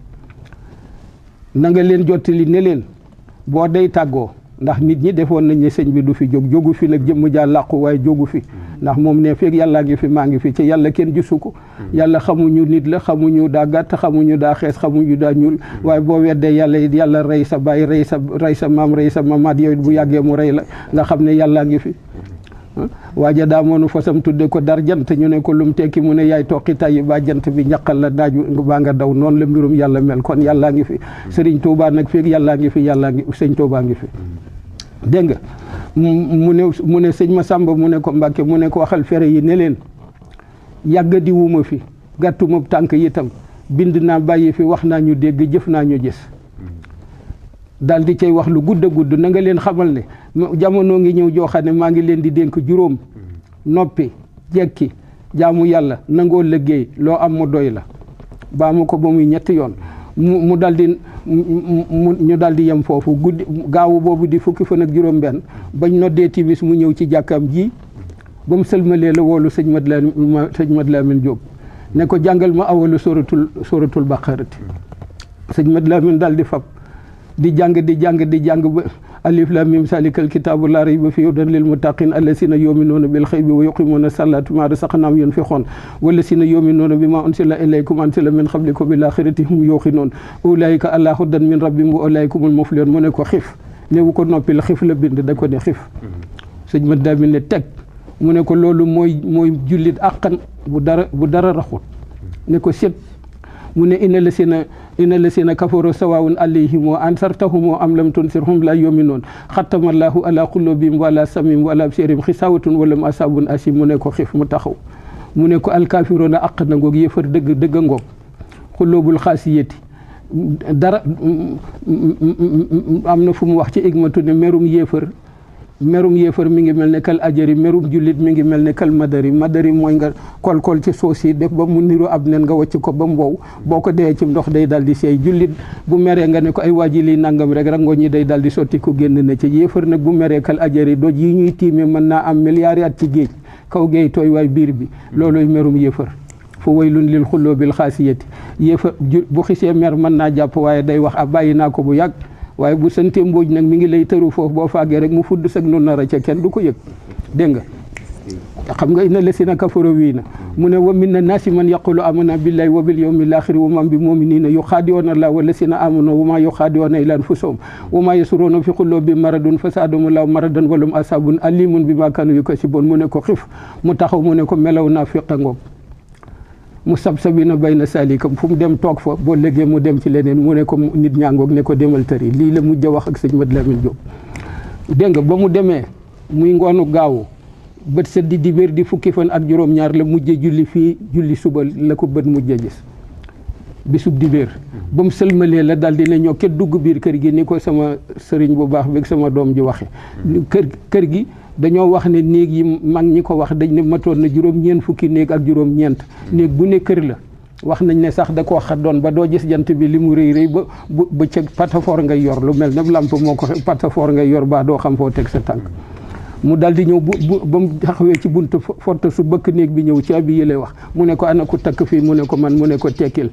na nga leen jottali ne leen boo day tàggoo ndax nit ñi defoon nañ ne sëñ bi du fi jógu fi nag jëmm jaa làqu waaye jógu fi ndax moom ne feeg yàllaa ngi fi maa ngi fi ci yàlla kenn gisu ko yàlla xamuñu nit la xamuñu daa gàtt xamuñu daa xees xamuñu daa ñuul waaye boo weddee yàlla it yàlla rey sa baay rey sa maam rey sa mamaat yow it bu yàggee mu rey la nga xam ne yàllaa ngi fi waaja daa moonu fasam tudde ko dar jant ñu ne ko lum tekki mu ne yaay toqi tayyi ba jant bi ñaqal la naaju baa nga daw noonu la mbirum yàlla mel kon yàllaa ngi fi sëriñ Tuubaa nag feeg yàllaa ngi fi yàllaa ngi sëñ Tuubaa ngi fi dégg nga mu ne sëñ Masamba mu ne ko Mbàkke mu ne ko waxal fere yi ne leen yàgga di wuma fi gàttuma tànk itam bind naa bàyyi fi wax naa ñu dégg jëf naa ñu gis daal di cay wax lu gudd a gudd na nga leen xamal ne jamono ngi ñëw joo xam ne maa ngi leen di dénk juróom noppi jekki jaamu yàlla nangoo liggéey loo am mu doy la baa mu ko ba muy ñetti yoon mu dal di ñu dal di yem foofu guddi gaawu boobu di fukki fan ak juróom benn bañ noddee timis mu ñëw ci jàkkaam ji ba mu sëlmalee la woolu sëñ Mad Lamin Jóob ne ko jàngal ma awalu suratul baqarati sëñ Mad Lamin dal di fab di jàng ba alif lam mim salikal kitaabu laa rayba fiihi hudan lil muttaqin allasina yuminuuna bil xaybi wa yuqimuuna salata ma rasaqnaahum yunfiqoon wallasina yuminuuna bima unsila ilaykum unsila min qablikum bil axirati hum yuuqinuun ulaika ala hudan min rabbihim wa ulaika humul muflihun mu ne ko xif newu ko noppi la xif la bind da ko ne xif sëñ ma daami ne teg mu ne ko loolu mooy jullit àqan bu dara raxut ne ko set mu ne inna lasina kafaru sawaawun alayhim ansartahum am lam tunsirhum la yu'minuun xatamallahu ala qulubihim wa ala sam'ihim wa ala absarihim xisawatun wa lahum asaabun asiim mu ne ko xif mu taxaw mu ne ko alkaafiruuna àq na ngoog yëfar dëgg ngoog xulóobul xaasiyati dara am na fu mu wax ci igmatu ne merum yëfar mi ngi mel ne kal ajari merum jullit mi ngi mel ne kal madari mooy nga kol ci suuf si def ba mu niru ab nen nga wàcc ko ba mu wow boo ko dee ci ndox day dal di seey jullit bu meree nga ne ko ay waaji liy nangam rek rango ñi day dal di sotti ko génn na ci yéefar nag bu meree kal ajari doj yi ñuy tiime mën naa am milliards at ci géej kaw géej tooy waay biir bi looluy merum yéefar fu waylun lil xulloobil xaasiyati yéefar bu xisee mer mën naa jàpp waaye day wax a bàyyi naa ko bu yàgg waaye bu sante mbooj nag mi ngi lay tëru foofu boo faagee rek mu fudd sag nu nara ca kenn du ko yëg dégg nga xam nga inna lasina kafaru wii na mu ne wa minna naasi man yaqulu amana billahi wa bil yawmil axiri wa ma bi muminina yuxaadi'uuna allaha wa lasina amanu wa ma yuxaadi'uuna illa anfusahum wa ma yasuruuna fi qulubihim maradun fa zaadahum allahu maradan wa lahum asaabun alimun bima kaanu yakasibuun mu ne ko xif mu taxaw mu ne ko melaw naafiqa ngoog mu sabsabina bayna salikam fu mu dem toog fa boo léegi mu dem ci leneen mu ne ko nit ñaangoog ne ko demal tëri lii la mujj a wax ak sëñ Mad Lamin Jóob dégg nga ba mu demee muy ngoonu gaawu bët set di dibéer di fukki fan ak juróom-ñaar la mujje julli fii julli suba la ko bët mujje gis bisub dibéer ba mu sëlmalee la daal di ne ñoo kenn dugg biir kër gi ni ko sama sëriñ bu baax beeg sama doom ji waxe kër gi dañoo wax ne néeg yi mag ñi ko wax dañ ne matoon na juróom-ñeent fukki néeg ak juróom-ñeent néeg bu ne kër la wax nañ ne sax da koo xaddoon ba doo gis jant bi li mu rëy ba bëccëg patafoor ngay yor lu mel ne lamp moo ko patafoor ngay yor ba doo xam foo teg sa tànk mu dal di ñëw ba mu taxawee ci buntu forte su bëkk néeg bi ñëw ci abi yële wax mu ne ko ana ku takk fii mu ne ko man mu ne ko tekkil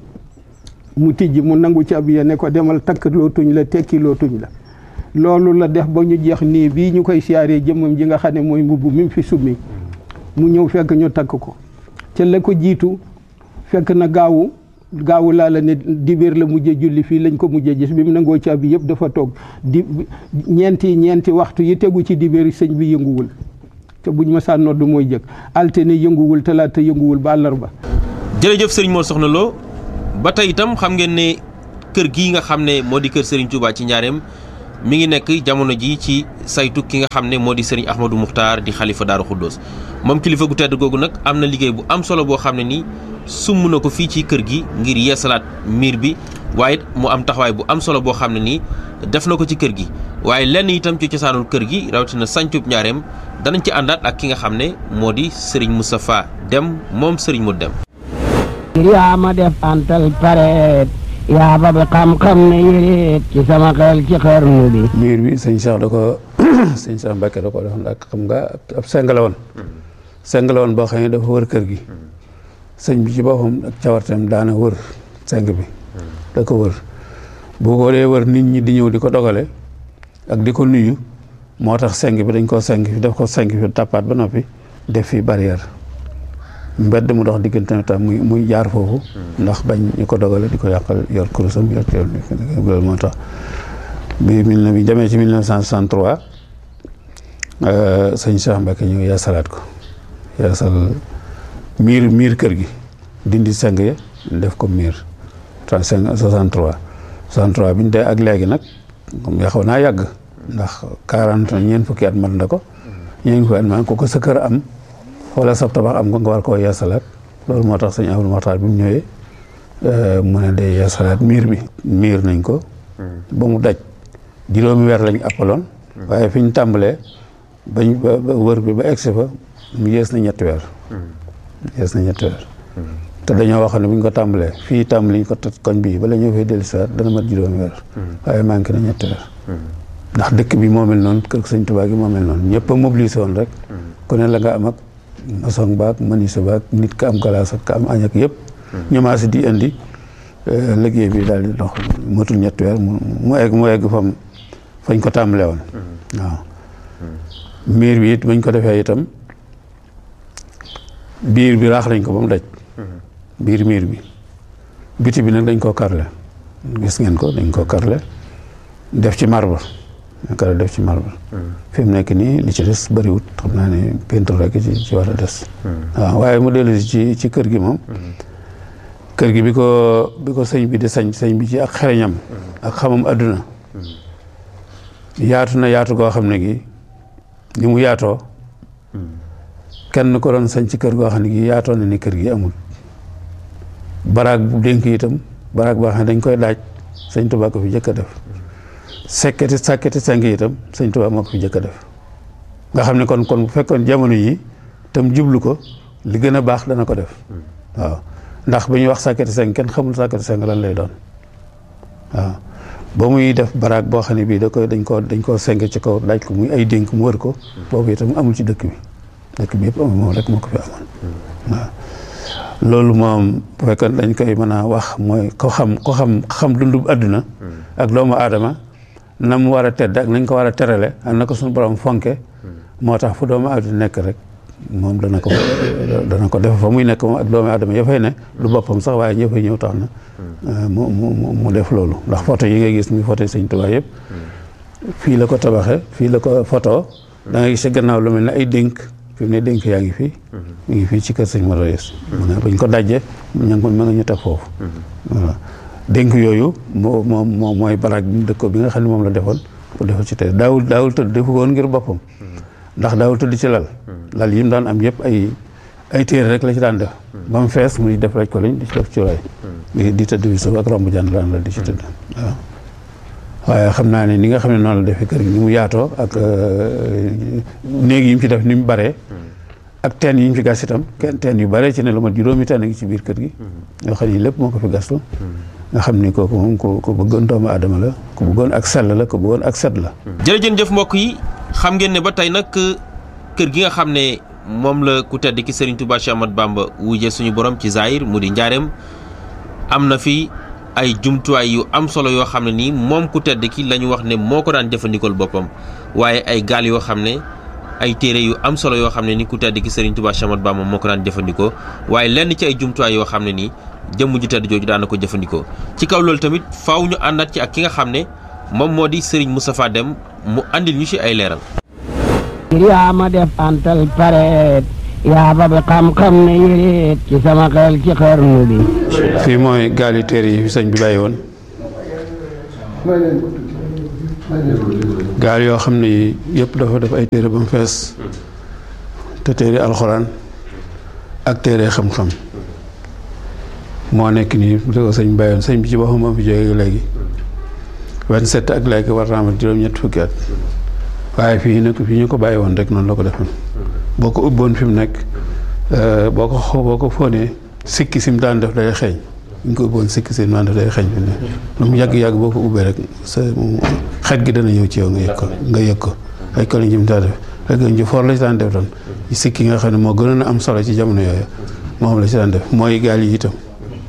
mu tijji mu nangu ci abi ya ne ko demal takk lootuñ la tekki lootuñ la loolu la def ba ñu jeex nii bii ñu koy siyaaree jëmmam ji nga xam ne mooy mbubb mi fi summi mu ñëw fekk ñu takk ko ca la ko jiitu fekk na gaawu laa la ne dibéer la mujjee julli fii lañ ko mujjee gis bi mu nangoo caabi yëpp dafa toog di ñeenti waxtu yi tegu ci dibéer sëñ bi yënguwul te buñ ma saa nodd mooy jëkk altine yënguwul talaata yënguwul ba àllarba. jërëjëf Serigne Mor Soxna Lo ba tey itam xam ngeen ne kër gii nga xam ne moo di kër Serigne Touba ci Njaareem mi ngi nekk jamono ji ci saytu ki nga xam ne moo di Serigne Ahmadou Muxtaar di xalifa Daaru Xuddoos moom kilifa gu tedd googu nag am na liggéey bu am solo boo xam ne nii sumb na ko fii ci kër gi ngir yeesalaat miir bi waaye mu am taxawaay bu am solo boo xam ne nii def na ko ci kër gi waaye lenn itam ci cosaanul kër gi rawatina sancub Njaareem danañ ci àndaat ak ki nga xam ne moo di Serigne Moustapha Dem moom Serigne Modou Dem. yaa ma def antal pareet yaa ba bi xam-xam ne yéreet ci sama xel ci xarnu bi. miir bi sëñ Cheikh da ko sëñ Cheikh Mbacke da ko defoon ak xam nga ab seng la woon. seng la woon boo xam ne dafa wër kër gi. sëñ bi ci boppam ak cawarteem daana wër seng bi. da ko wër bu ko dee wër nit ñi di ñëw di ko dogale ak di ko nuyu moo tax seng bi dañ koo seng fi def ko seng fi tappaat ba noppi def fi barrière. mbedd mu dox diggante tam muy jaar foofu ndax bañ ñu ko dogale di ko yàqal yor kurusam yor loolu moo tax bi demee ci 1963 sëñ Cheikh Mbacke ñëw yeesalaat ko yeesal miir kër gi dindi seng ya def ko miir 63 bi ñu dee ak léegi nag yaa xaw naa yàgg ndax 40 ñeent fukki at mat na ko ñeent fukki at man ko sa kër am wala sab tabax am nga war koo yeesalaat loolu moo tax sëñ Ahmadou Mokhtar bi mu ñëwee mu ne day yeesalaat miir bi miir nañ ko ba mu daj juróomi weer lañ appaloon waaye fi ñu tàmbalee bañ ba wër bi ba egsi fa mu yees na ñetti weer te dañoo wax ne bu ñu ko tàmbalee fii tàmbali ñu ko koñ bii bala ñëw fee dellusiwaat dana mat juróomi weer waaye manqué na ñetti weer ndax dëkk bi moo mel noonu kër sëñ Tuubaa gi moo mel noonu ñëpp a mobilisé woon rek ku ne la nga am ak maçon baak menuisier baak nit ka am glace ak ka am añ ak yëpp ñu maase di indi liggéey bi daal di dox matul ñetti weer mu egg fañ ko tàmbalee woon waaw miir bi it bañ ko defee itam biir bi raax lañ ko ba mu daj biir miir bi biti bi nag dañ koo karle gis ngeen ko dañ koo karle def ci marbre fi mu nekk nii li ci des bëriwut xam naa ne peinture rek ci war a des waaw waaye mu dellu ci kër gi moom kër gi bi ko sëñ bi di sëñ bi ci ak xereñam ak xamam adduna yaatu na yaatu goo xam ne gi ni mu yaatoo kenn ko doon sañ ci kër goo xam ne gi yaatoo na ni kër gi amul baraag bu dénk itam baraag boo xam ne dañ koy daaj sëñ Tuubaa ko fi jëkk a def sàkketi seng itam sëñ Tuubaa moo ko fi jëkk a def nga xam ne kon bu fekkoon jamono yi tam jublu ko li gën a baax dana ko def waaw ndax bu ñuy wax sàkketi seng kenn xamul sàkketi seng lan lay doon waaw ba muy def baraag boo xam ne bii dañ koo seng ci kaw daaj ko muy ay dénk mu wër ko boobu itam amul ci dëkk bi yëpp amul moom rek moo ko fi amoon waaw loolu moom bu fekkoon dañ koy mën a wax mooy ko xam dundu àdduna ak doomu aadama na mu war a tedd ak nañ ko war a terale ak na ko suñu borom fonke moo tax fu doomu aadama nekk rek moom dana ko def fa muy nekk moom ak doomu aadama ya fay ne du boppam sax waaye ña fay ñëw tax na mu def loolu ndax photo yi ngay gis muy photo Sëñ Tuubaa yëpp fii la ko tabaxe fii la ko photo da ngay gis gannaaw lu mel ne ay dénk fi mu ne dénk yaa ngi fii mu ngi fii ci kër sëñ Modou Yes bañ ko dajje ña nga ñu teg foofu voilà dénk yooyu mooy baraag bi mu dëkkoo bi nga xam ne moom la defoon pour defal ci tey daawul tëdd defu woon ngir boppam ndax daawul tëdd ci lal yi mu daan am yëpp ay téere rek la ci daan def ba mu fees muy def rek ko lañ di ci def cuuraay di tëdd fi suuf ak romb jànd daan la di ci tëdd waaw waaye xam naa ne ni nga xam ne noonu la defee kër gi ni mu yaatoo ak néeg yi mu ci def ni mu baree ak teen yi ñu fi gas itam teen yu bare ci ne lu mat juróomi teen a ngi ci biir kër gi yoo xam ne lépp moo ko fi gastu nga xam ni kooku moom ku bëggoon doomu aadama la ku bëggoon ak sell la ku bëggoon ak set la. jërëjëf mbokk yi xam ngeen ne ba tey nag kër gi nga xam ne moom la ku tedd ki Serigne Touba Cheikh Ahmadou Bamba wujje suñu borom ci Zahir mu di Njaareem am na fi ay jumtuwaay yu am solo yoo xam ne nii moom ku tedd ki la ñu wax ne moo ko daan jëfandikool boppam waaye ay gaal yoo xam ne ay téere yu am solo yoo xam ne ni ku tedd ki Serigne Touba Cheikh Ahmadou Bamba moo ko daan jëfandikoo waaye lenn ci ay jumtuwaay yoo xam ne nii jëmm ju tedd jooju daan na ko jëfandikoo ci kaw loolu tamit faaw ñu àndaat ci ak ki nga xam ne moom moo di Serigne Moustapha Dem mu andil ñu ci ay leeral. yaa ma def antal pareet yaa ba bi xam-xam ne yéreet ci sama xel ci xarnu bi. fii mooy gaali téere yi fi sëñ bi bàyyi woon gaal yoo xam ne yëpp dafa def ay téere ba mu fees te téere alxuraan ak téere xam-xam moo nekk nii bu ko sëñ bàyyi woon sëñ bi ci boppam moo fi jógee léegi 27 ak léegi war naa am juróom-ñett fukki at waaye fii nag fii ñu ko bàyyi woon rek noonu la ko defoon boo ko ubboon fi mu nekk boo ko fóonee sikki sim daan def day xeeñ ñu ko ubboon sikki sim daan def day xeeñ fi ne lu mu yàgg-yàgg boo ko ubbee rek sa xet gi dana ñëw ci yow nga yëg ko ay koli njim daa def rek ñu foor la ci daan def doon sikki nga xam ne moo gënoon a am solo ci jamono yooyu moom la ci daan def mooy gaal yi itam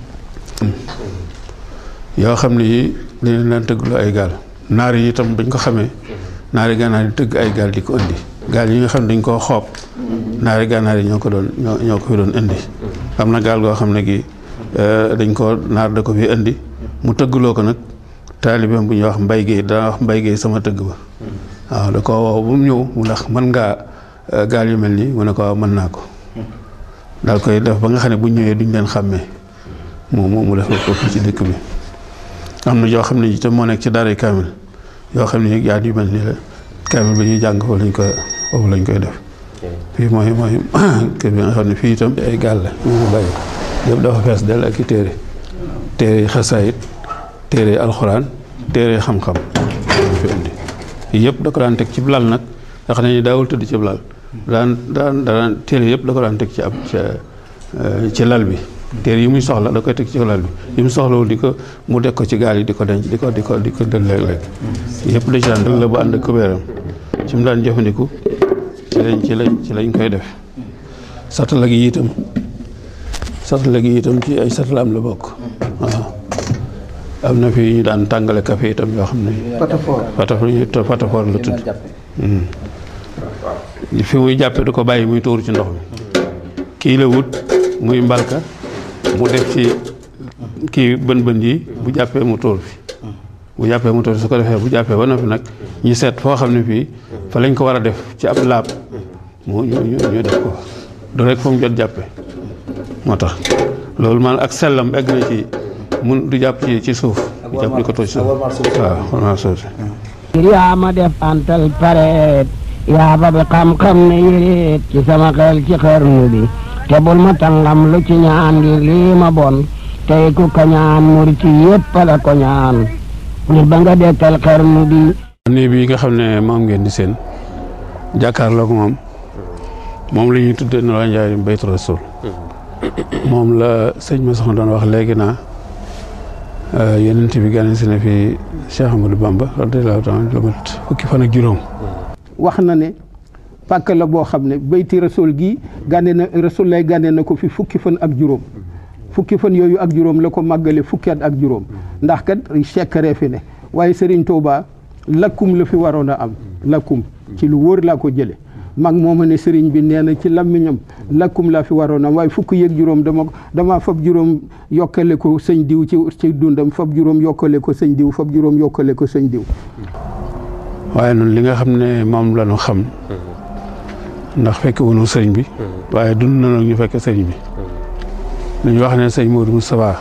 yoo xam ne yi dañu daan tëgglu ay gaal naar yi itam bañ ko xamee naari gànnaar yi tëgg ay gaal di ko indi gaal yi nga xam ne dañ koo xoob naari gànnaar yi ñoo ko fi doon indi am na gaal goo xam ne gi dañ ko naar da ko fi indi mu tëggloo ko nag taalibeem bu ñuy wax mbay géey dana wax mbay géey sama tëgg ba waaw da ko woo bu mu ñëw mu ndax mën ngaa gaal yu mel nii mu ne ko waaw mën naa ko daal koy def ba nga xam ne bu ñëwee duñ leen xàmmee mu def ko ci dëkk bi am na yoo xam ne itam moo nekk ci daaray kaamil yoo xam ne yaat yu mel nii la kaamil ba ñuy jàng foofu lañ koy def fii mooy kër bi nga xam ne fii itam ay gaal la ñu bàyyi yëpp dafa fees del ak i téere xasaayit téere alxuraan téere xam-xam fi indi yëpp da ko daan teg ci lal nag nga xam ne ni daawul tëdd ci lal daan téere yëpp da ko daan teg ci lal bi téere yi muy soxla da koy teg ci lal bi yi mu soxlawul mu deg ko ci gaal yi di ko denc di ko dël léeg-léeg yëpp da ci daan dël la bu ànd ak kubéeram ci mu daan jëfandiku ci lañ koy def satala gi itam ci ay satalaam la bokk waaw am na fi ñu daan tàngale café itam yoo xam ne patafoor la tudd fi muy jàppe du ko bàyyi muy tuur ci ndox mi kii la wut muy mbalka mu def ci kii bën yi bu jàppee mu tuur fi su ko defee bu jàppee ba noppi nag ñu seet foo xam ne fii fa lañ ko war a def ci ab laab ñu def ko du rek fa mu jot jàppe moo tax loolu man ak sellam egg na ci mun du jàpp ci suuf jàpp di ko toj suuf waaw warmaa suuf yaa ma def antal pareet yaa ba bi xam-xam ne yéreet ci sama xel ci xarnu bi te bul ma tàngam lu ci ñaan ngir lii ma bon tey ku ko ñaan murit yépp la ko ñaan ngir ba nga dekkal xarnu bi nii bi nga xam ne moom ngeen di seen jàkkaarloo ko moom la ñuy tuddee Ndola Ndiaye Baytu Rasul moom la sëñ ma soxna doon wax léegi naa yonent bi gane si na fi Cheikh Ahmadou Bamba radiyallahu taala lu mat fukki fan ak juróom wax na ne pàkk la boo xam ne Bayti Rasul gi gane na Rasul lay gane na ko fi fukki fan ak juróom fukki fan yooyu ak juróom la ko màggale fukki at ak juróom ndax kat sekkare fi ne waaye Serigne Touba lakkum la fi waroon a am lakkum ci lu wóor laa ko jële mag mooma ne sëriñ bi nee na ci làmmiñam lakkum laa fi waroon am waaye fukk yeeg juróom dama fab juróom yokkale ko sëñ diw ci dundam fab juróom yokkale ko sëñ diw fab juróom yokkale ko sëñ diw waaye noonu li nga xam ne moom la ñu xam ndax fekk wunu sëriñ bi waaye dund na nag ñu fekk sëriñ bi dañu wax ne sëñ Modou Moustapha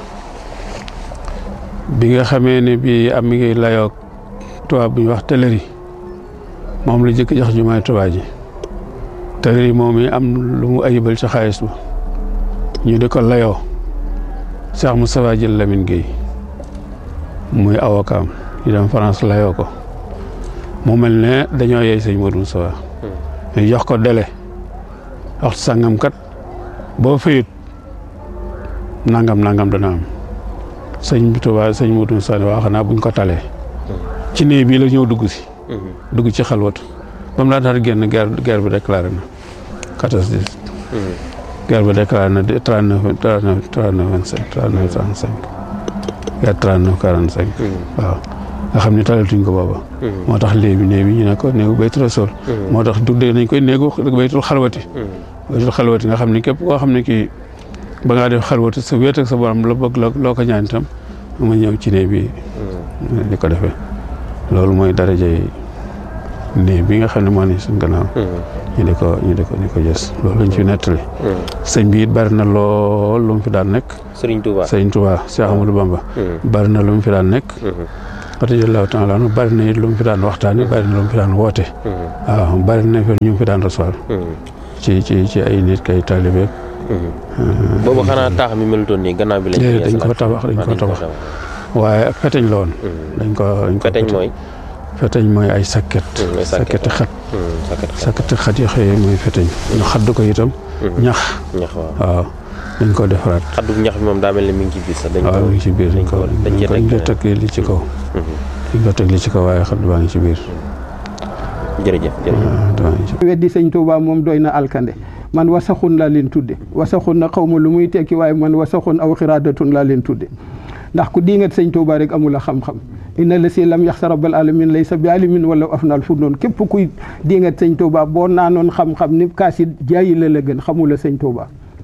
bi nga xamee ne bi am mi ngi layoog tubaab bu ñu wax teleri moom la jëkk jox jumaay Tuubaa ji teleri moom yi am lu mu ayibal ci xaalis ba ñu di ko layoo Cheikh Moustapha jël Lamine Gueye muy avocat ñu dem France layoo ko mu mel ne dañoo yey sëñ Modou Moustapha ñu jox ko délai waxtu sàngam kat boo fayut nangam dana am sëñ bi Tuubaa sëñ Modou Moustapha waa xanaa buñ ko talee ci néeg bii la ñëw dugg si dugg ci xalwatu ba mu daan génn guerre bi déclaré na 14-18 guerre bi déclaré na 39-25 39-35 guerre 39-45 waaw nga xam ne talatuñ ko booba moo tax léegi néeg bi ñu ne ko néegu Baytu Rasul moo tax tuddee nañ koy néegu baytul xalwati nga xam ne képp koo xam ne kii ba ngaa def xalwati sa wéet ak sa borom la bëgg loo ko ñaan itam ma ñëw ci néeg bi di ko defee loolu mooy daraja yi nii bi nga xam ne moo ni suñ gannaaw ñu di ko gis loolu lañ fi nettali sëñ bi it bari na lool lu mu fi daan nekk Sëriñ Touba Cheikh Ahmadou Bamba bari na lu mu fi daan nekk radiyallahu taala anhu bari na it lu mu fi daan waxtaani bari na lu mu fi daan woote waaw bari na fi ñu fi daan recevoir ci ay nit kay taalibe boobu xanaa taax mi melutoon nii gannaaw bi lañ dañ ko tabax waaye feteñ la woon dañ ko feteñ mooy ay sakketi xat yi xëyee mooy feteñ ñu xadd ko itam ñax waaw dañ ko defaraat xaddu ñax bi moom daa mel ni mi ngi ci biir sax waaw mi ngi ci biir dañ ko teg li ci kaw dañ ko teg li ci kaw waaye xadd baa ngi ci biir jërëjëf weddi sëñ Touba moom doy na alkande man wasaxun laa leen tudde wasaxun na xaw ma lu muy tekki waaye man wasaxun aw xiraadatun laa leen tudde ndax ku diingat sëñ Touba rek amul a xam-xam inna la si lam yaxsa rabbal alamin laysa bi alimin wala afnal fu noonu képp kuy diingat sëñ Touba boo naanoon xam-xam ni kaasi jaayi la gën xamula sëñ Touba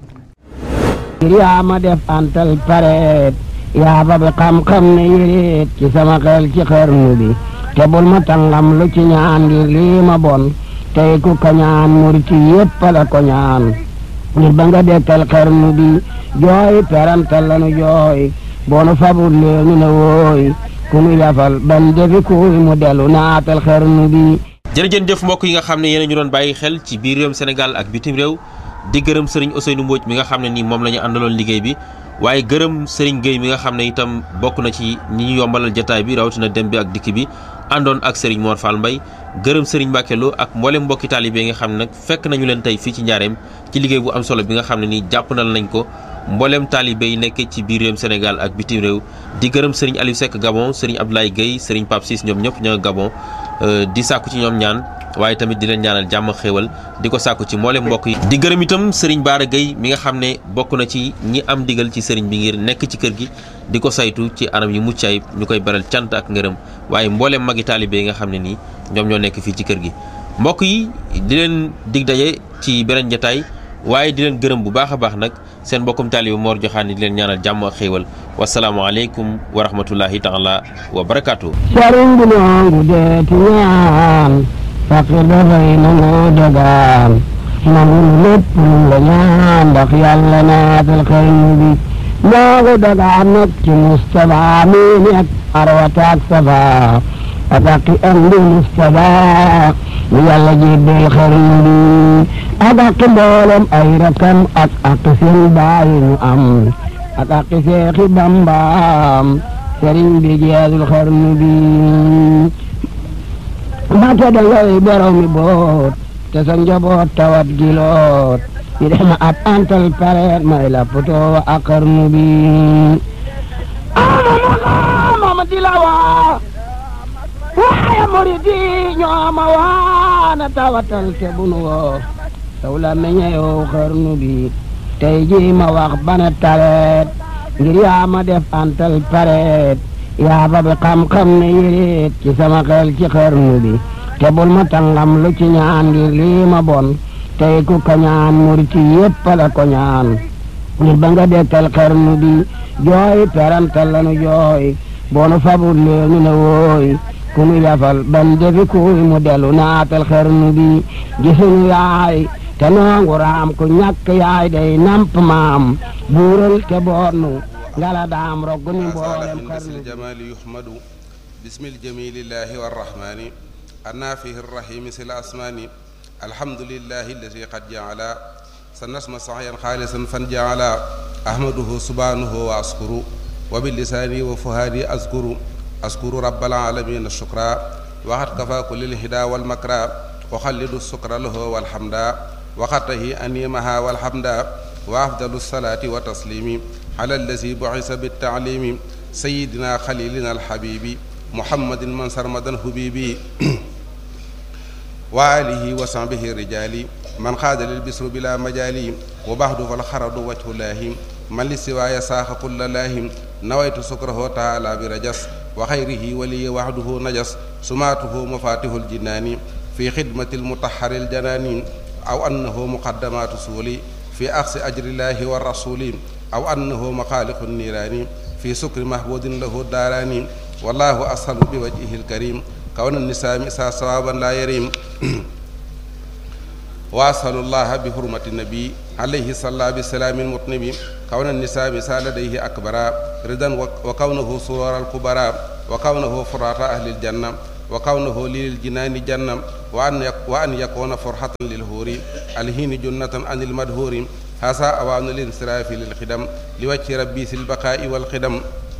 yaa ma def antal pareet yaa ba bi xam-xam ne yéreet ci sama xel ci xarnu bi te bul ma tàngam lu ci ñaan ngir lii ma bon tey ku ko ñaan muriti yépp la ko ñaan ngir ba nga dekkal xarnu bi jooy perantal lanu jooy boonu fabul leenu na wooy ku nu yafal ban defi kuy mu dellu naatal xarnu bi. jërëjëf mbokk yi nga xam ne yéen ñu doon bàyyi xel ci biir réewum Sénégal ak bitim réew di gërëm Serigne Ousseynou Mbodj mi nga xam ne nii moom la ñu àndaloon liggéey bi waaye gërëm Serigne Gueye mi nga xam ne itam bokk na ci ñi ñu yombalal jataay bi rawatina dem bi ak dikk bi àndoon ak Serigne Mor Fall Mbaye gërëm Serigne Mbacke Lo ak mboolem mbokki taalibe yi nga xam ne nag fekk nañu leen tey fii ci njaareem ci liggéey bu am solo bi nga xam ne nii jàppandal nañ ko mboolem taalibe yi nekk ci biir réewum Sénégal ak bitim réew di gërëm Serigne Aliou Seck Gabon Serigne Abdoulaye Gueye Serigne Pape Ciss ñoom ñëpp ña Gabon di sàkku ci ñoom ñaan waaye tamit di leen ñaanal jàmm xéewal di ko sàkku ci mboolem mbokk yi di gërëm itam Serigne Bara Gueye mi nga xam ne bokk na ci ñi am digal ci Serigne bi ngir nekk ci kër gi di ko saytu ci anam yu mucc ayib ñu koy beral cant ak ngërëm waaye mboolem magi taalibe yi nga xam ne nii ñoom ñoo nekk fii ci kër gi mbokk yi di leen dig daje ci beneen jotaay waaye di leen gërëm bu baax a baax nag seen mbokkum taalibe Mor Joxaane di leen ñaanal jàmm ak xéewal wasalaamualeykum wa rahmatullahi taala wa barakaatu. sëriñ bi noongu deeti ñaan fakir dafay nangu dagaan nangul lépp lu la ñaan ndax yàlla naatal xarnu bi noongu dagaan nag ci Mustafa mi nekk arwata ak safa ataqi am di Mustafa mi yàlla jébbal xarnu bi ataqi mboolem ay rakam ak seen baay ñu am ataqi seexi Bambaam sëriñ bi jeexul xarnu bi mbate dangay borom mi boot te sa njaboot tawat giloot yi dem ab antal pareet may la poto ak xarnu bi mama di la waa waaye muridi ñooma waana tawatal te bunu woo saw la meñeyow xarnu bi tey ji ma wax bana tareet ngir yaa ma def antal pareet yaa ba bi xam-xam ne yéreet ci sama xel ci xarnu bi te bul ma tàngam lu ci ñaan ngir lii ma bon tey ku ko ñaan muriti yépp la ko ñaan ngir ba nga dekkal xarnu bi jooy perantal lanu jooy boonu fabul leenu na wooy ku nu yafal ban defi kuy mu dellu naatal xarnu bi gisunu yaay te noongu raam ku ñàkk yaay day namp maam buural te boonu ngala daam roggu ni mboolem xarnu jamali yuhmadu bismil jamilillahi warrahmani annafihi rrahimi sil asmani alhamdulillahi allati qad jaala sanasma sahyan xaalisan fan jaala ahmaduhu subhanahu wa askuru wa bilisani wa fuhadi askuru rabbal alamin shukra waxat kafaku lil hida wal makra waxallidu sukra lahu walhamda waxatahi animaha walhamda wa afdalu salati wa taslimi على الذي بعث بالتعليم سيدنا خليلنا الحبيب محمد من سرمدا حبيبي وآله وصحبه الرجال من خاد للبسر بلا مجال وبعد فالخرد وجه الله من لسواي ساخ كل الله نويت سكره تعالى برجس وخيره ولي وحده نجس سماته مفاتيح الجنان في خدمة المطهر الجنان أو أنه مقدمات سولي في أخذ أجر الله والرسول أو أنه مخالق النيران في سكر محبود له الداران والله أسهل بوجهه الكريم كون النساء صوابا لا يريم وأسأل الله بحرمة النبي عليه الصلاة والسلام المطنب كون النساء لديه أكبر رضا وكونه سرور الكبرى وكونه فرات أهل الجنة وكونه للجنان جنة وأن يكون فرحة للهور الهين جنة عن المدهور هذا أوان الانصراف للخدم لوجه ربي في البقاء والخدم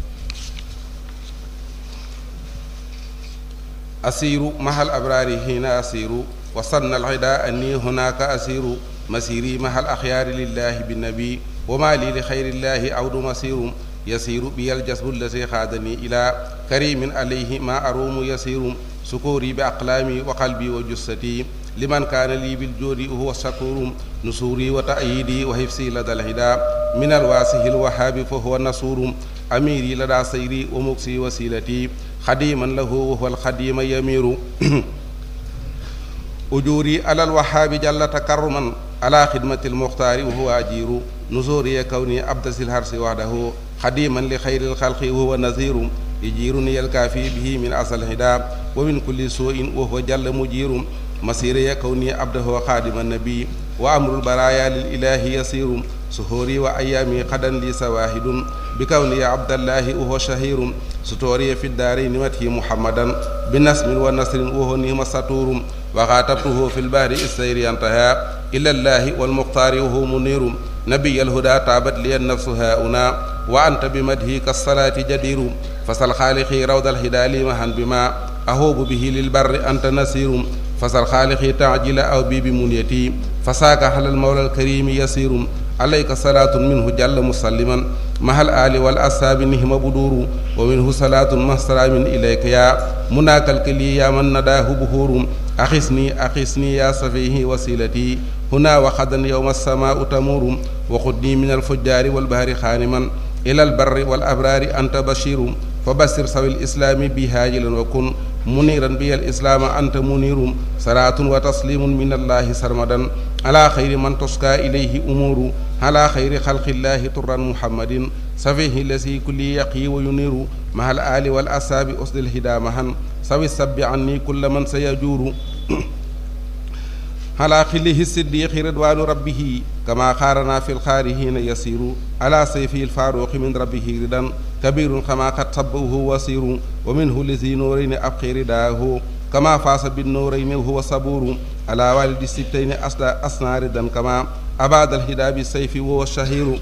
أسير مع الأبرار هنا أسير وصن العداء أني هناك أسير مسيري مع الأخيار لله بالنبي وما لي لخير الله عود مسير يسير بي الجسد الذي خادني إلى كريم عليه ما أروم يسير سكوري بأقلامي وقلبي وجستي لمن كان لي بالجود وهو الشكور نصوري وتأييدي وحفظي لدى الهدى من الواسه الوهاب فهو النصور أميري لدى سيري ومكسي وسيلتي خديما له وهو الخديم يمير أجوري على الوهاب جل تكرما على خدمة المختار وهو أجير نزوري كوني أبدس الهرس وحده خديما لخير الخلق وهو نذير يجيرني الكافي به من أصل الهدى ومن كل سوء وهو جل مجير مسيري كوني عبده خادم النبي وأمر البرايا للإله يسير سهوري وأيامي قدا لي سواهد بكوني عبد الله وهو شهير ستوري في الدارين مته محمدا بنسم ونصر وهو نعم سطور وخاطبته في البحر السير انتهى إلى الله والمختار وهو منير نبي الهدى تابت لي النفس هاؤنا وأنت بمدهك الصلاة جدير فسل خالقي روض الهدى لي مهن بما أهوب به للبر أنت نسير فسل خالقي تعجل أو بي بمنيتي فساك على المولى الكريم يسير عليك صلاة منه جل مسلما مع الآل والأصحاب نهم بدور ومنه صلاة مهسرة من إليك يا مناك الكلي يا من نداه بهور أخسني يا صفيه وسيلتي هنا وخدا يوم السماء تمور وخدني من الفجار والبهر خانما إلى البر والأبرار أنت بشير فبشر سوي الإسلام بهاجلا وكن منيرا بي الإسلام أنت منير صلاة وتسليم من الله سرمدا على خير من تسقى إليه أمور على خير خلق الله طرا محمد سفيه الذي كل يقي وينير مع الآل والأصحاب أسد الهدى مهن سوي السب عني كل من سيجور على خله الصديق رضوان ربه كما خارنا في الخارهين يسير على سيفه الفاروق من ربه رضا كبير كما قد صبه وسير ومنه لذي نورين أبقي رداه كما فاس بالنورين وهو صبور على والد السبتين أصنع رضا كما أباد الهدى بالسيف وهو الشهير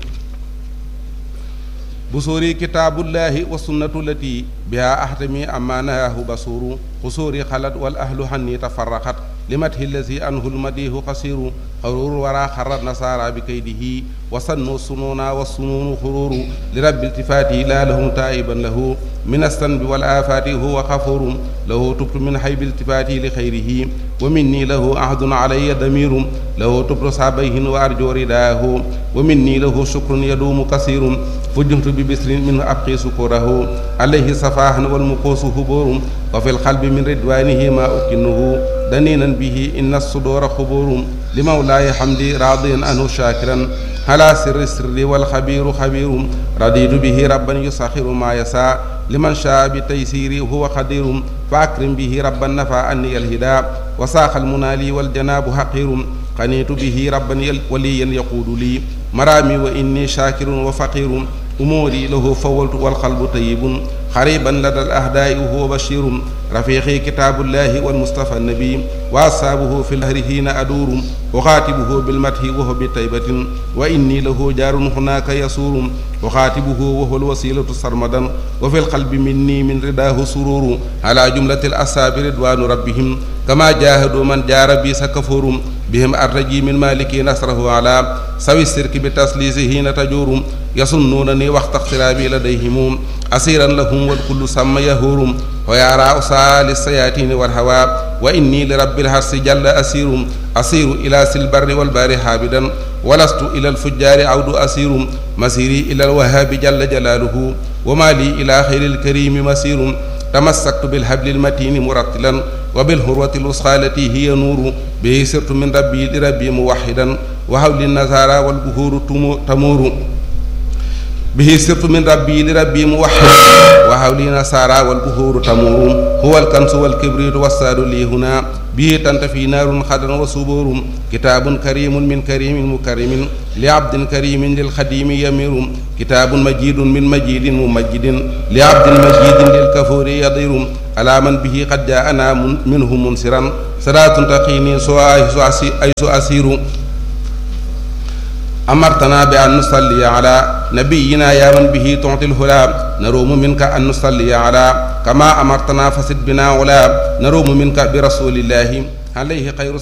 بصوري كتاب الله والسنة التي بها أحتمي أما نهاه بصور قصوري خلد والأهل حني تفرقت لمته الذي أنه المديه قصير خرور ورا خر النصارى بكيده وصنوا السنون والسنون خرور لرب التفاته لا لهم تائبا له من الذنب والآفات هو غفور له تبت من حيب التفاته لخيره ومني له عهد علي ضمير له تبت صابيه وأرجو رداه ومني له شكر يدوم كثير فجمت ببسر منه أبقي سكره عليه صفاح والمقوس هبور وفي القلب من رضوانه ما أكنه دنينا به إن الصدور خبور لمولاي حمدي راضيا عنه شاكرا على سر السر والخبير خبير رضيت به ربا يسخر ما يسعى لمن شاء بتيسيري هو قدير فأكرم به ربا نفى عني الهدى وساق المنالي والجناب حقير قنيت به ربا وليا يقود لي مرامي وإني شاكر وفقير أموري له فولت والقلب طيب قريبا لدى الأهداء وهو بشير رفيقي كتاب الله والمصطفى النبي وأصحابه في الهر حين أدور أخاتبه بالمدح وهو بطيبة وإني له جار هناك يسور أخاتبه وهو الوسيلة سرمدا وفي القلب مني من رداه سرور على جملة الأصحاب رضوان ربهم كما جاهدوا من جار بي سكفور بهم أرجي من مالك نصره على سوي السرك بتسليسه حين تجور يصنونني وقت اقترابي لديهم أسيرا لهم والكل سمى يهور ويرى أسال السياتين والهوى وإني لرب الحرس جل أسير إلى سلبر والبار حابدا ولست إلى الفجار عود أسير مسيري إلى الوهاب جل جلاله وما لي إلى خير الكريم مسير تمسكت بالحبل المتين مرتلا وبالهروة الوسخى التي هي نور به سرت من ربي لربي موحدا وحول النزارى والبهور تمور به سرت من ربي لربي موحد وحولي نصارى والبهور تمور هو الكنس والكبريت والساد لي هنا به تنتفي نار خضر وصبور كتاب كريم من كريم مكرم لعبد كريم للخديم يمير كتاب مجيد من مجيد ممجد لعبد مجيد للكفور يضير على من به قد جاءنا منه منصرا صلاة تقيني أيس أسير أمرتنا بأن نصلي على نبينا يا من به تعطي الهلا نروم منك أن نصلي على كما أمرتنا فسد بنا ولا نروم منك برسول الله عليه خير